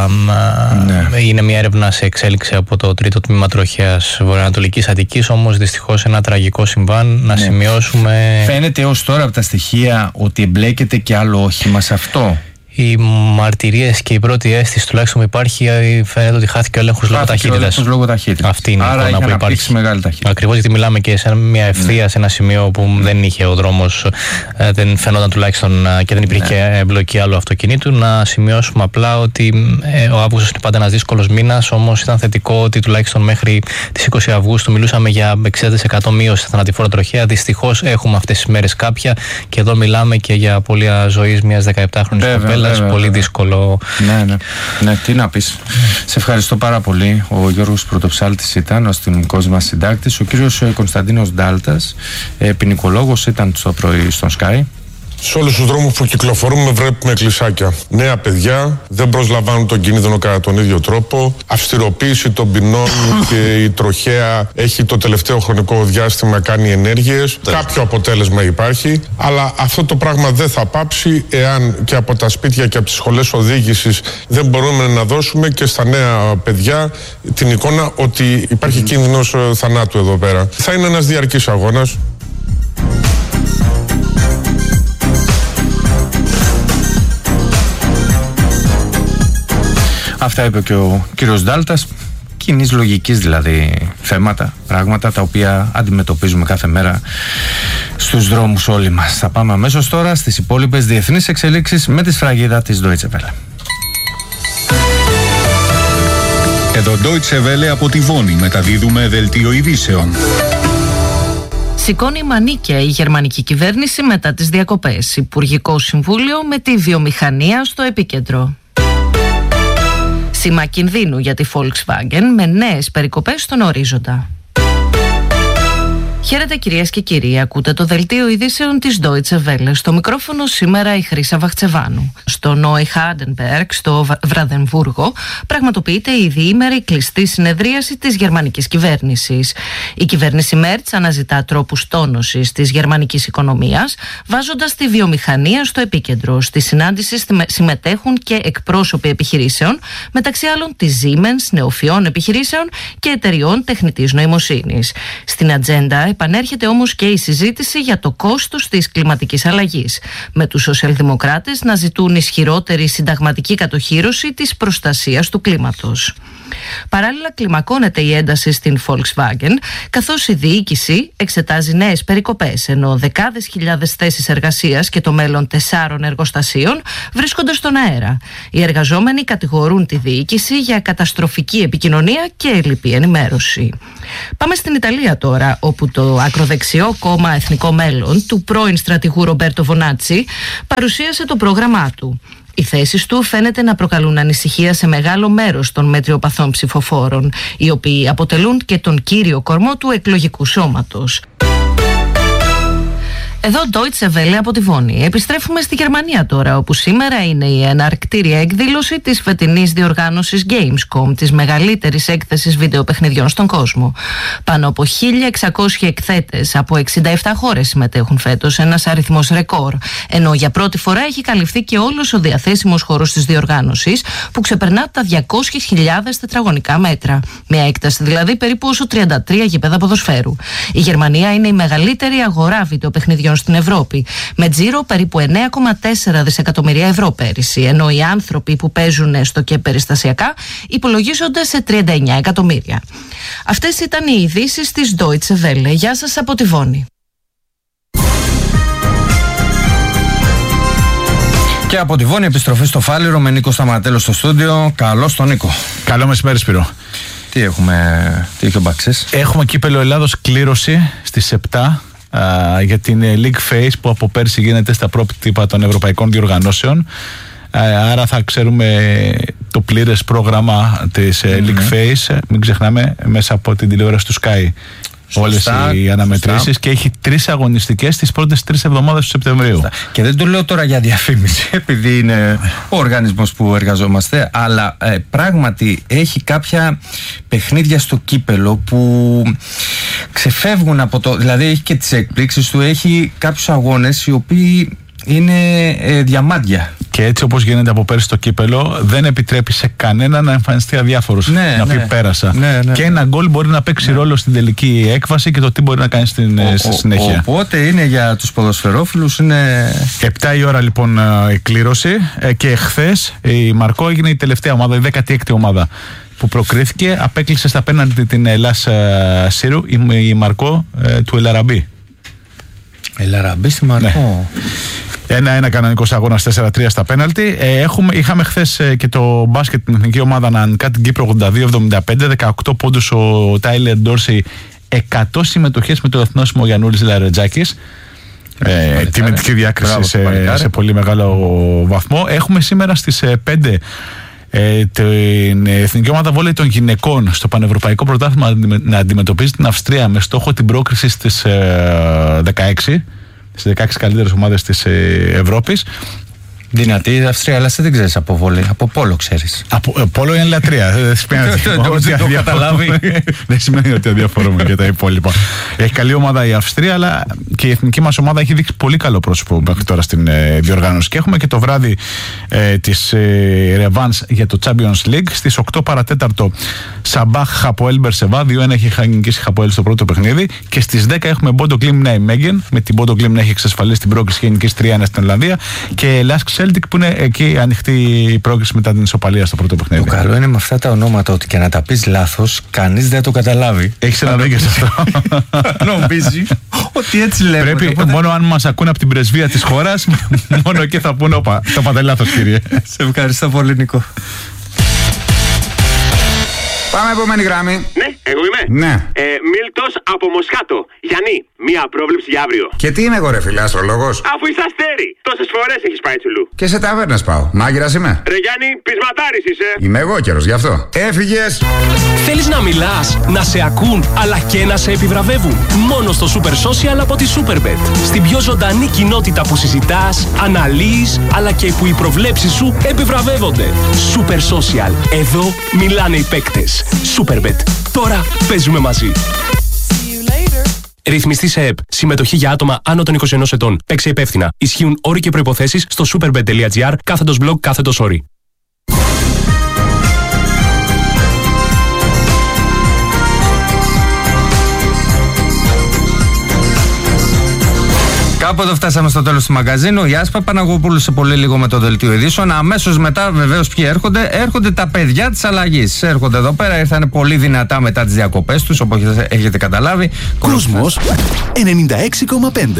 ναι. είναι μια έρευνα σε εξέλιξη από το τρίτο τμήμα τροχέας Βορειοανατολικής Αττικής, όμως δυστυχώς ένα τραγικό συμβάν. Να ναι. σημειώσουμε. Φαίνεται έως τώρα από τα στοιχεία ότι εμπλέκεται και άλλο όχημα σε αυτό. Οι μαρτυρίες και η πρώτη αίσθηση τουλάχιστον που υπάρχει, φαίνεται ότι χάθηκε ο έλεγχος λόγω ταχύτητας. Λόγω ταχύτητας. Αυτή είναι Άρα η εικόνα που υπάρχει. Μεγάλη ταχύτητα. Ακριβώς, γιατί μιλάμε και σε μια ευθεία, ναι. σε ένα σημείο που ναι. δεν είχε ο δρόμος, δεν φαινόταν τουλάχιστον και δεν υπήρχε ναι. εμπλοκή άλλου αυτοκινήτου. Να σημειώσουμε απλά ότι ε, ο Αύγουστος είναι πάντα ένας δύσκολος μήνας, όμως ήταν θετικό ότι τουλάχιστον μέχρι τις είκοσι Αυγούστου μιλούσαμε για εξήντα τοις εκατό μείωση στα θανατηφόρα τροχαία. Δυστυχώς έχουμε αυτές τις μέρες κάποια και εδώ μιλάμε και για απώλεια ζωής μιας δεκαεπτάχρονης κοπέλας. Πολύ δύσκολο. Ναι, ναι. Ναι, τι να πεις. Σε ευχαριστώ πάρα πολύ. Ο Γιώργος Πρωτοψάλτης ήταν ο αστυνομικός μας συντάκτης. Ο κύριος Κωνσταντίνος Ντάλτας, ποινικολόγος, ήταν το πρωί στον Sky. Σε όλους τους δρόμους που κυκλοφορούμε βλέπουμε κλεισάκια. Νέα παιδιά δεν προσλαμβάνουν τον κίνδυνο κατά τον ίδιο τρόπο. Αυστηροποίηση των ποινών και η τροχαία έχει το τελευταίο χρονικό διάστημα κάνει ενέργειες. Κάποιο αποτέλεσμα υπάρχει, αλλά αυτό το πράγμα δεν θα πάψει εάν και από τα σπίτια και από τις σχολές οδήγησης δεν μπορούμε να δώσουμε και στα νέα παιδιά την εικόνα ότι υπάρχει κίνδυνος θανάτου εδώ πέρα. Θα είναι ένας διαρκής αγώνας. Αυτά είπε και ο κύριος Ντάλτας, κοινής λογικής δηλαδή θέματα, πράγματα τα οποία αντιμετωπίζουμε κάθε μέρα στους δρόμους όλοι μας. Θα πάμε αμέσως τώρα στις υπόλοιπες διεθνείς εξελίξεις με τη σφραγίδα της Deutsche Welle. Εδώ Deutsche Welle από τη Βόνη μεταδίδουμε δελτίο ειδήσεων. Σηκώνει μανίκια η γερμανική κυβέρνηση μετά τις διακοπές. Υπουργικό Συμβούλιο με τη βιομηχανία στο επίκεντρο. Σήμα κινδύνου για τη Volkswagen με νέες περικοπές στον ορίζοντα. Χαίρετε κυρίες και κύριοι, ακούτε το δελτίο ειδήσεων της Deutsche Welle. Στο μικρόφωνο σήμερα η Χρύσα Βαχτσεβάνου. Στο Νόιχάντενμπεργκ, στο Βραδεμβούργο, πραγματοποιείται η διήμερη κλειστή συνεδρίαση της γερμανικής κυβέρνησης. Η κυβέρνηση Μέρτς αναζητά τρόπους τόνωσης της γερμανικής οικονομίας, βάζοντας τη βιομηχανία στο επίκεντρο. Στη συνάντηση συμμετέχουν και εκπρόσωποι επιχειρήσεων, μεταξύ άλλων της Siemens, νεοφυών επιχειρήσεων και εταιριών τεχνητής νοημοσύνης. Στην ατζέντα επανέρχεται όμως και η συζήτηση για το κόστος της κλιματικής αλλαγής, με τους σοσιαλδημοκράτες να ζητούν ισχυρότερη συνταγματική κατοχύρωση της προστασίας του κλίματος. Παράλληλα, κλιμακώνεται η ένταση στην Volkswagen, καθώς η διοίκηση εξετάζει νέες περικοπές, ενώ δεκάδες χιλιάδες θέσεις εργασίας και το μέλλον τεσσάρων εργοστασίων βρίσκονται στον αέρα. Οι εργαζόμενοι κατηγορούν τη διοίκηση για καταστροφική επικοινωνία και ελλειπή ενημέρωση. Πάμε στην Ιταλία τώρα, όπου το ακροδεξιό κόμμα Εθνικό Μέλλον του πρώην στρατηγού Ρομπέρτο Βονάτσι παρουσίασε το πρόγραμμά του. Οι θέσεις του φαίνεται να προκαλούν ανησυχία σε μεγάλο μέρος των μετριοπαθών ψηφοφόρων, οι οποίοι αποτελούν και τον κύριο κορμό του εκλογικού σώματος. Εδώ Deutsche Welle από τη Βόνη. Επιστρέφουμε στη Γερμανία τώρα, όπου σήμερα είναι η εναρκτήρια εκδήλωση της φετινής διοργάνωσης Gamescom, της μεγαλύτερης έκθεσης βιντεοπαιχνιδιών στον κόσμο. Πάνω από χίλια εξακόσιοι εκθέτες από εξήντα επτά χώρες συμμετέχουν φέτος, ένας αριθμός ρεκόρ, ενώ για πρώτη φορά έχει καλυφθεί και όλος ο διαθέσιμος χώρος της διοργάνωσης, που ξεπερνά τα διακόσιες χιλιάδες τετραγωνικά μέτρα. Μια έκταση δηλαδή περίπου όσο τριάντα τρία γήπεδα ποδοσφαίρου. Η Γερμανία είναι η μεγαλύτερη αγορά βιντεοπαιχνιδιών στην Ευρώπη, με τζίρο περίπου εννέα κόμμα τέσσερα δισεκατομμύρια ευρώ πέρυσι, ενώ οι άνθρωποι που παίζουν έστω και περιστασιακά υπολογίζονται σε τριάντα εννέα εκατομμύρια. Αυτές ήταν οι ειδήσεις της Deutsche Welle. Γεια σας από τη Βόνη. Και από τη Βόνη επιστροφή στο Φάληρο με Νίκο Σταματέλο στο στούντιο. Καλώς τον Νίκο. Καλό μεσημέρι, Σπύρο. Τι έχουμε, τι έχει ο Μπαξής? Έχουμε κύπελλο Ελλάδος κλήρωση στις επτά uh, για την League Phase που από πέρσι γίνεται στα πρότυπα των ευρωπαϊκών διοργανώσεων. Uh, άρα θα ξέρουμε το πλήρες πρόγραμμα της mm-hmm. League Phase. Μην ξεχνάμε, μέσα από την τηλεόραση του Sky. Όλες οι αναμετρήσεις και έχει τρεις αγωνιστικές τις πρώτες τρεις εβδομάδες του Σεπτεμβρίου. Σωστά. Και δεν το λέω τώρα για διαφήμιση, επειδή είναι ο οργανισμός που εργαζόμαστε, αλλά ε, πράγματι έχει κάποια παιχνίδια στο κύπελο που ξεφεύγουν από το. Δηλαδή έχει και τις εκπλήξεις του, έχει κάποιους αγώνες οι οποίοι είναι ε, διαμάντια. Και έτσι όπως γίνεται από πέρσι το κύπελο, δεν επιτρέπει σε κανένα να εμφανιστεί αδιάφορος. Ναι, να ναι, πει πέρασα. Ναι, ναι. Και ένα γκολ μπορεί να παίξει ναι. ρόλο στην τελική έκβαση και το τι μπορεί να κάνει στην, ο, στη συνέχεια. Οπότε είναι για τους ποδοσφαιρόφιλους. Είναι... επτά η ώρα λοιπόν η κλήρωση. Και εχθές η Μαρκό έγινε η τελευταία ομάδα, η δέκατη έκτη ομάδα που προκρίθηκε. Απέκλεισε στα πέναντι την Ελλάς Σύρου, η, η Μαρκό ε, του Ελαραμπή. Ελαραμπή στη Μαρκό. Ναι. Ένα-ένα κανονικός αγώνας, τέσσερα τρία στα πέναλτι. Ε, έχουμε, είχαμε χθες ε, και το μπάσκετ την εθνική ομάδα να νικά την Κύπρο ογδόντα δύο εβδομήντα πέντε, δεκαοκτώ πόντους ο Τάιλερ Ντόρσι, εκατό συμμετοχές με το εθνόσημο Γιαννούλης Λαρετζάκης. Ε, τιμητική διάκριση Μπράβο, σε, σε πολύ μεγάλο βαθμό. Έχουμε σήμερα στις ε, πέντε ε, την εθνική ομάδα βόλεϊ των γυναικών στο Πανευρωπαϊκό Πρωτάθλημα να αντιμετωπίζει την Αυστρία με στόχο την πρόκριση στις ε, δεκαέξι. Στις δεκαέξι καλύτερες ομάδες της ε, Ευρώπης. Δυνατή η Αυστρία, αλλά δεν ξέρεις από βόλεϊ. Από πόλο ξέρεις. Από ε, πόλο είναι λατρεία. Δεν σημαίνει ότι καταλάβει. Δεν σημαίνει ότι αδιαφορούμε για τα υπόλοιπα. Έχει καλή ομάδα η Αυστρία, αλλά και η εθνική μας ομάδα έχει δείξει πολύ καλό πρόσωπο μέχρι τώρα στην ε, διοργάνωση. Και έχουμε και το βράδυ ε, της ε, Revans για το Champions League. Στις οκτώ παρατέταρτο Σαμπάχ Χαποέλ Μπερσεβά. δύο ένα έχει νικήσει Χαποέλ στο πρώτο παιχνίδι. Και στις δέκα έχουμε Μπόντο Γκλίμ Νάιμέγεν. Με την Μπόντο Γκλίμ να έχει εξασφαλίσει την πρόκριση και νικήσει τρία ένα στην Ολλανδία. Και Λάσκ Celtic που είναι εκεί ανοιχτή η πρόκριση μετά την ισοπαλία στο πρώτο παιχνίδι. Το καλό είναι με αυτά τα ονόματα ότι και να τα πεις λάθος, κανείς δεν το καταλάβει. Έχεις ένα δίκιο σε αυτό. Νομίζει ότι έτσι λέμε. Πρέπει οπότε... μόνο αν μας ακούνε από την πρεσβεία της χώρας, μόνο εκεί θα πούνε, όπα, το είπατε λάθος κύριε. Σε ευχαριστώ πολύ Νικό. Πάμε επόμενη γραμμή. Ναι, εγώ είμαι. Ναι. Ε, Μίλτος από Μοσχάτο. Γιάννη, μία πρόβλεψη για αύριο. Και τι είμαι εγώ ρε φίλε, αστρολόγος? Αφού είσαι αστέρι. Τόσες φορές έχεις πάει τσουλού. Και σε ταβέρνες πάω. Μάγειρας είμαι. Ρε Γιάννη, πεισματάρης είσαι. Είμαι εγώ καιρός γι' αυτό. Έφυγες. Θέλεις να μιλάς, να σε ακούν, αλλά και να σε επιβραβεύουν? Μόνο στο Super Social από τη Superbet. Στην πιο ζωντανή κοινότητα που συζητάς, αναλύεις, αλλά και που οι προβλέψεις σου επιβραβεύονται. Super Social. Εδώ μιλάνε οι παίκτες. Superbet. Τώρα παίζουμε μαζί. Ρυθμιστή σε ΕΠ. Συμμετοχή για άτομα άνω των είκοσι ενός ετών. Παίξε υπεύθυνα. Ισχύουν όροι και προϋποθέσεις στο superbet.gr κάθετος blog κάθετος όροι. Κάπου εδώ φτάσαμε στο τέλος του μαγκαζίνου. Γεια σας, Παπαναγόπουλου σε πολύ λίγο με το δελτίο ειδήσεων. Αμέσως μετά, βεβαίως, ποιοι έρχονται. Έρχονται τα παιδιά της αλλαγής. Έρχονται εδώ πέρα, ήρθαν πολύ δυνατά μετά τις διακοπές τους, όπως έχετε καταλάβει. Κόσμος ενενήντα έξι κόμμα πέντε.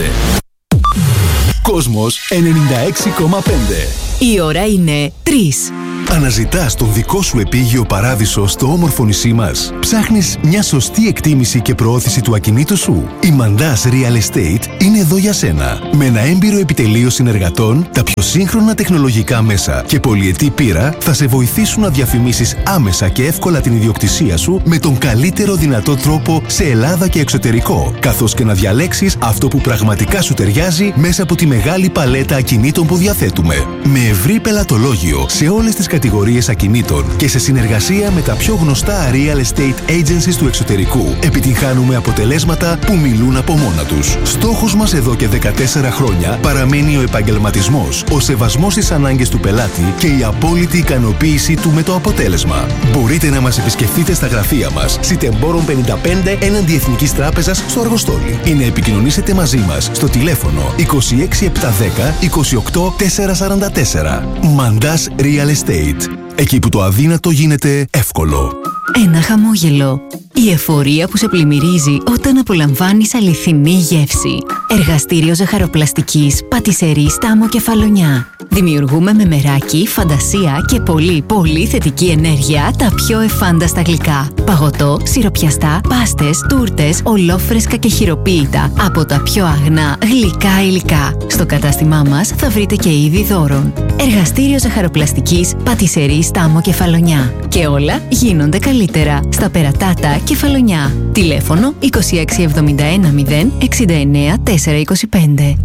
Κόσμος ενενήντα έξι κόμμα πέντε. Η ώρα είναι τρεις. Αναζητάς τον δικό σου επίγειο παράδεισο στο όμορφο νησί μας. Ψάχνεις μια σωστή εκτίμηση και προώθηση του ακινήτου σου. Η Mandas Real Estate είναι εδώ για σένα. Με ένα έμπειρο επιτελείο συνεργατών, τα πιο σύγχρονα τεχνολογικά μέσα και πολυετή πείρα θα σε βοηθήσουν να διαφημίσεις άμεσα και εύκολα την ιδιοκτησία σου με τον καλύτερο δυνατό τρόπο σε Ελλάδα και εξωτερικό, καθώς και να διαλέξεις αυτό που πραγματικά σου ταιριάζει μέσα από τη μεγάλη παλέτα ακινήτων που διαθέτουμε. Με ευρύ πελατολόγιο σε όλες τις κατηγορίες ακινήτων και σε συνεργασία με τα πιο γνωστά real estate agencies του εξωτερικού, επιτυγχάνουμε αποτελέσματα που μιλούν από μόνα τους. Στόχος μας εδώ και δεκατέσσερα χρόνια παραμένει ο επαγγελματισμός, ο σεβασμός στις ανάγκες του πελάτη και η απόλυτη ικανοποίησή του με το αποτέλεσμα. Μπορείτε να μας επισκεφτείτε στα γραφεία μας, Σιτεμπόρων πενήντα πέντε έναντι Εθνικής Τράπεζας στο Αργοστόλι, ή να επικοινωνήσετε μαζί μας στο τηλέφωνο είκοσι έξι επτακόσια δέκα είκοσι οκτώ τετρακόσια σαράντα τέσσερα. Mandas Real Estate. Εκεί που το αδύνατο γίνεται εύκολο. Ένα χαμόγελο. Η εφορία που σε πλημμυρίζει όταν απολαμβάνεις αληθινή γεύση. Εργαστήριο ζαχαροπλαστικής Πατισερή Στάμο Κεφαλονιά. Δημιουργούμε με μεράκι, φαντασία και πολύ πολύ θετική ενέργεια τα πιο εφάνταστα γλυκά. Παγωτό, σιροπιαστά, πάστες, τούρτες, ολόφρεσκα και χειροποίητα από τα πιο αγνά γλυκά υλικά. Στο κατάστημά μας θα βρείτε και είδη δώρων. Εργαστήριο ζαχαροπλαστικής Πατισερή Στάμο Κεφαλονιά. Και όλα γίνονται καλύτερα στα Περατάτα Κεφαλονιά. Τηλέφωνο είκοσι έξι εβδομήντα ένα μηδέν εξήντα εννέα τετρακόσια είκοσι πέντε.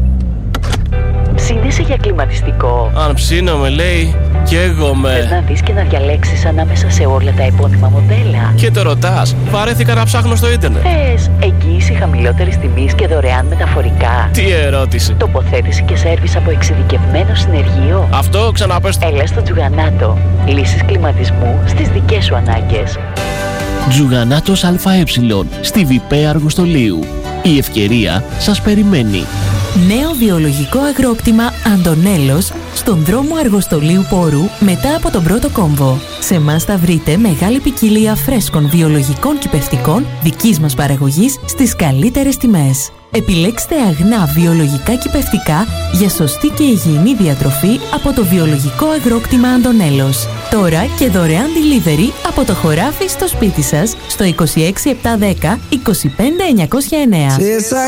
Ψήνεσαι για κλιματιστικό? Αν ψήνομαι, λέει, και εγώ με. Θες να δεις και να διαλέξεις ανάμεσα σε όλα τα επώνυμα μοντέλα? Και το ρωτάς, βαρέθηκα να ψάχνω στο ίντερνετ. Θες εγγύηση χαμηλότερης τιμής και δωρεάν μεταφορικά? Τι ερώτηση. Τοποθέτηση και σέρβις από εξειδικευμένο συνεργείο? Αυτό ξαναπες. Έλα στο Τζουγανάτο. Λύσεις κλιματισμού στις δικές σου ανάγκες. Τζουγανάτος ΑΕ, στη ΒΙΠΕ Αργοστολίου. Η ευκαιρία σας περιμένει. Νέο βιολογικό αγρόκτημα Αντωνέλος στον δρόμο Αργοστολίου Πόρου μετά από τον πρώτο κόμβο. Σε εμάς θα βρείτε μεγάλη ποικιλία φρέσκων βιολογικών κυπευτικών δικής μας παραγωγής στις καλύτερες τιμές. Επιλέξτε αγνά βιολογικά κυπευτικά για σωστή και υγιεινή διατροφή από το βιολογικό αγρόκτημα Αντωνέλος. Τώρα και δωρεάν delivery από το χωράφι στο σπίτι σας στο είκοσι έξι επτακόσια δέκα είκοσι πέντε εννιακόσια εννέα.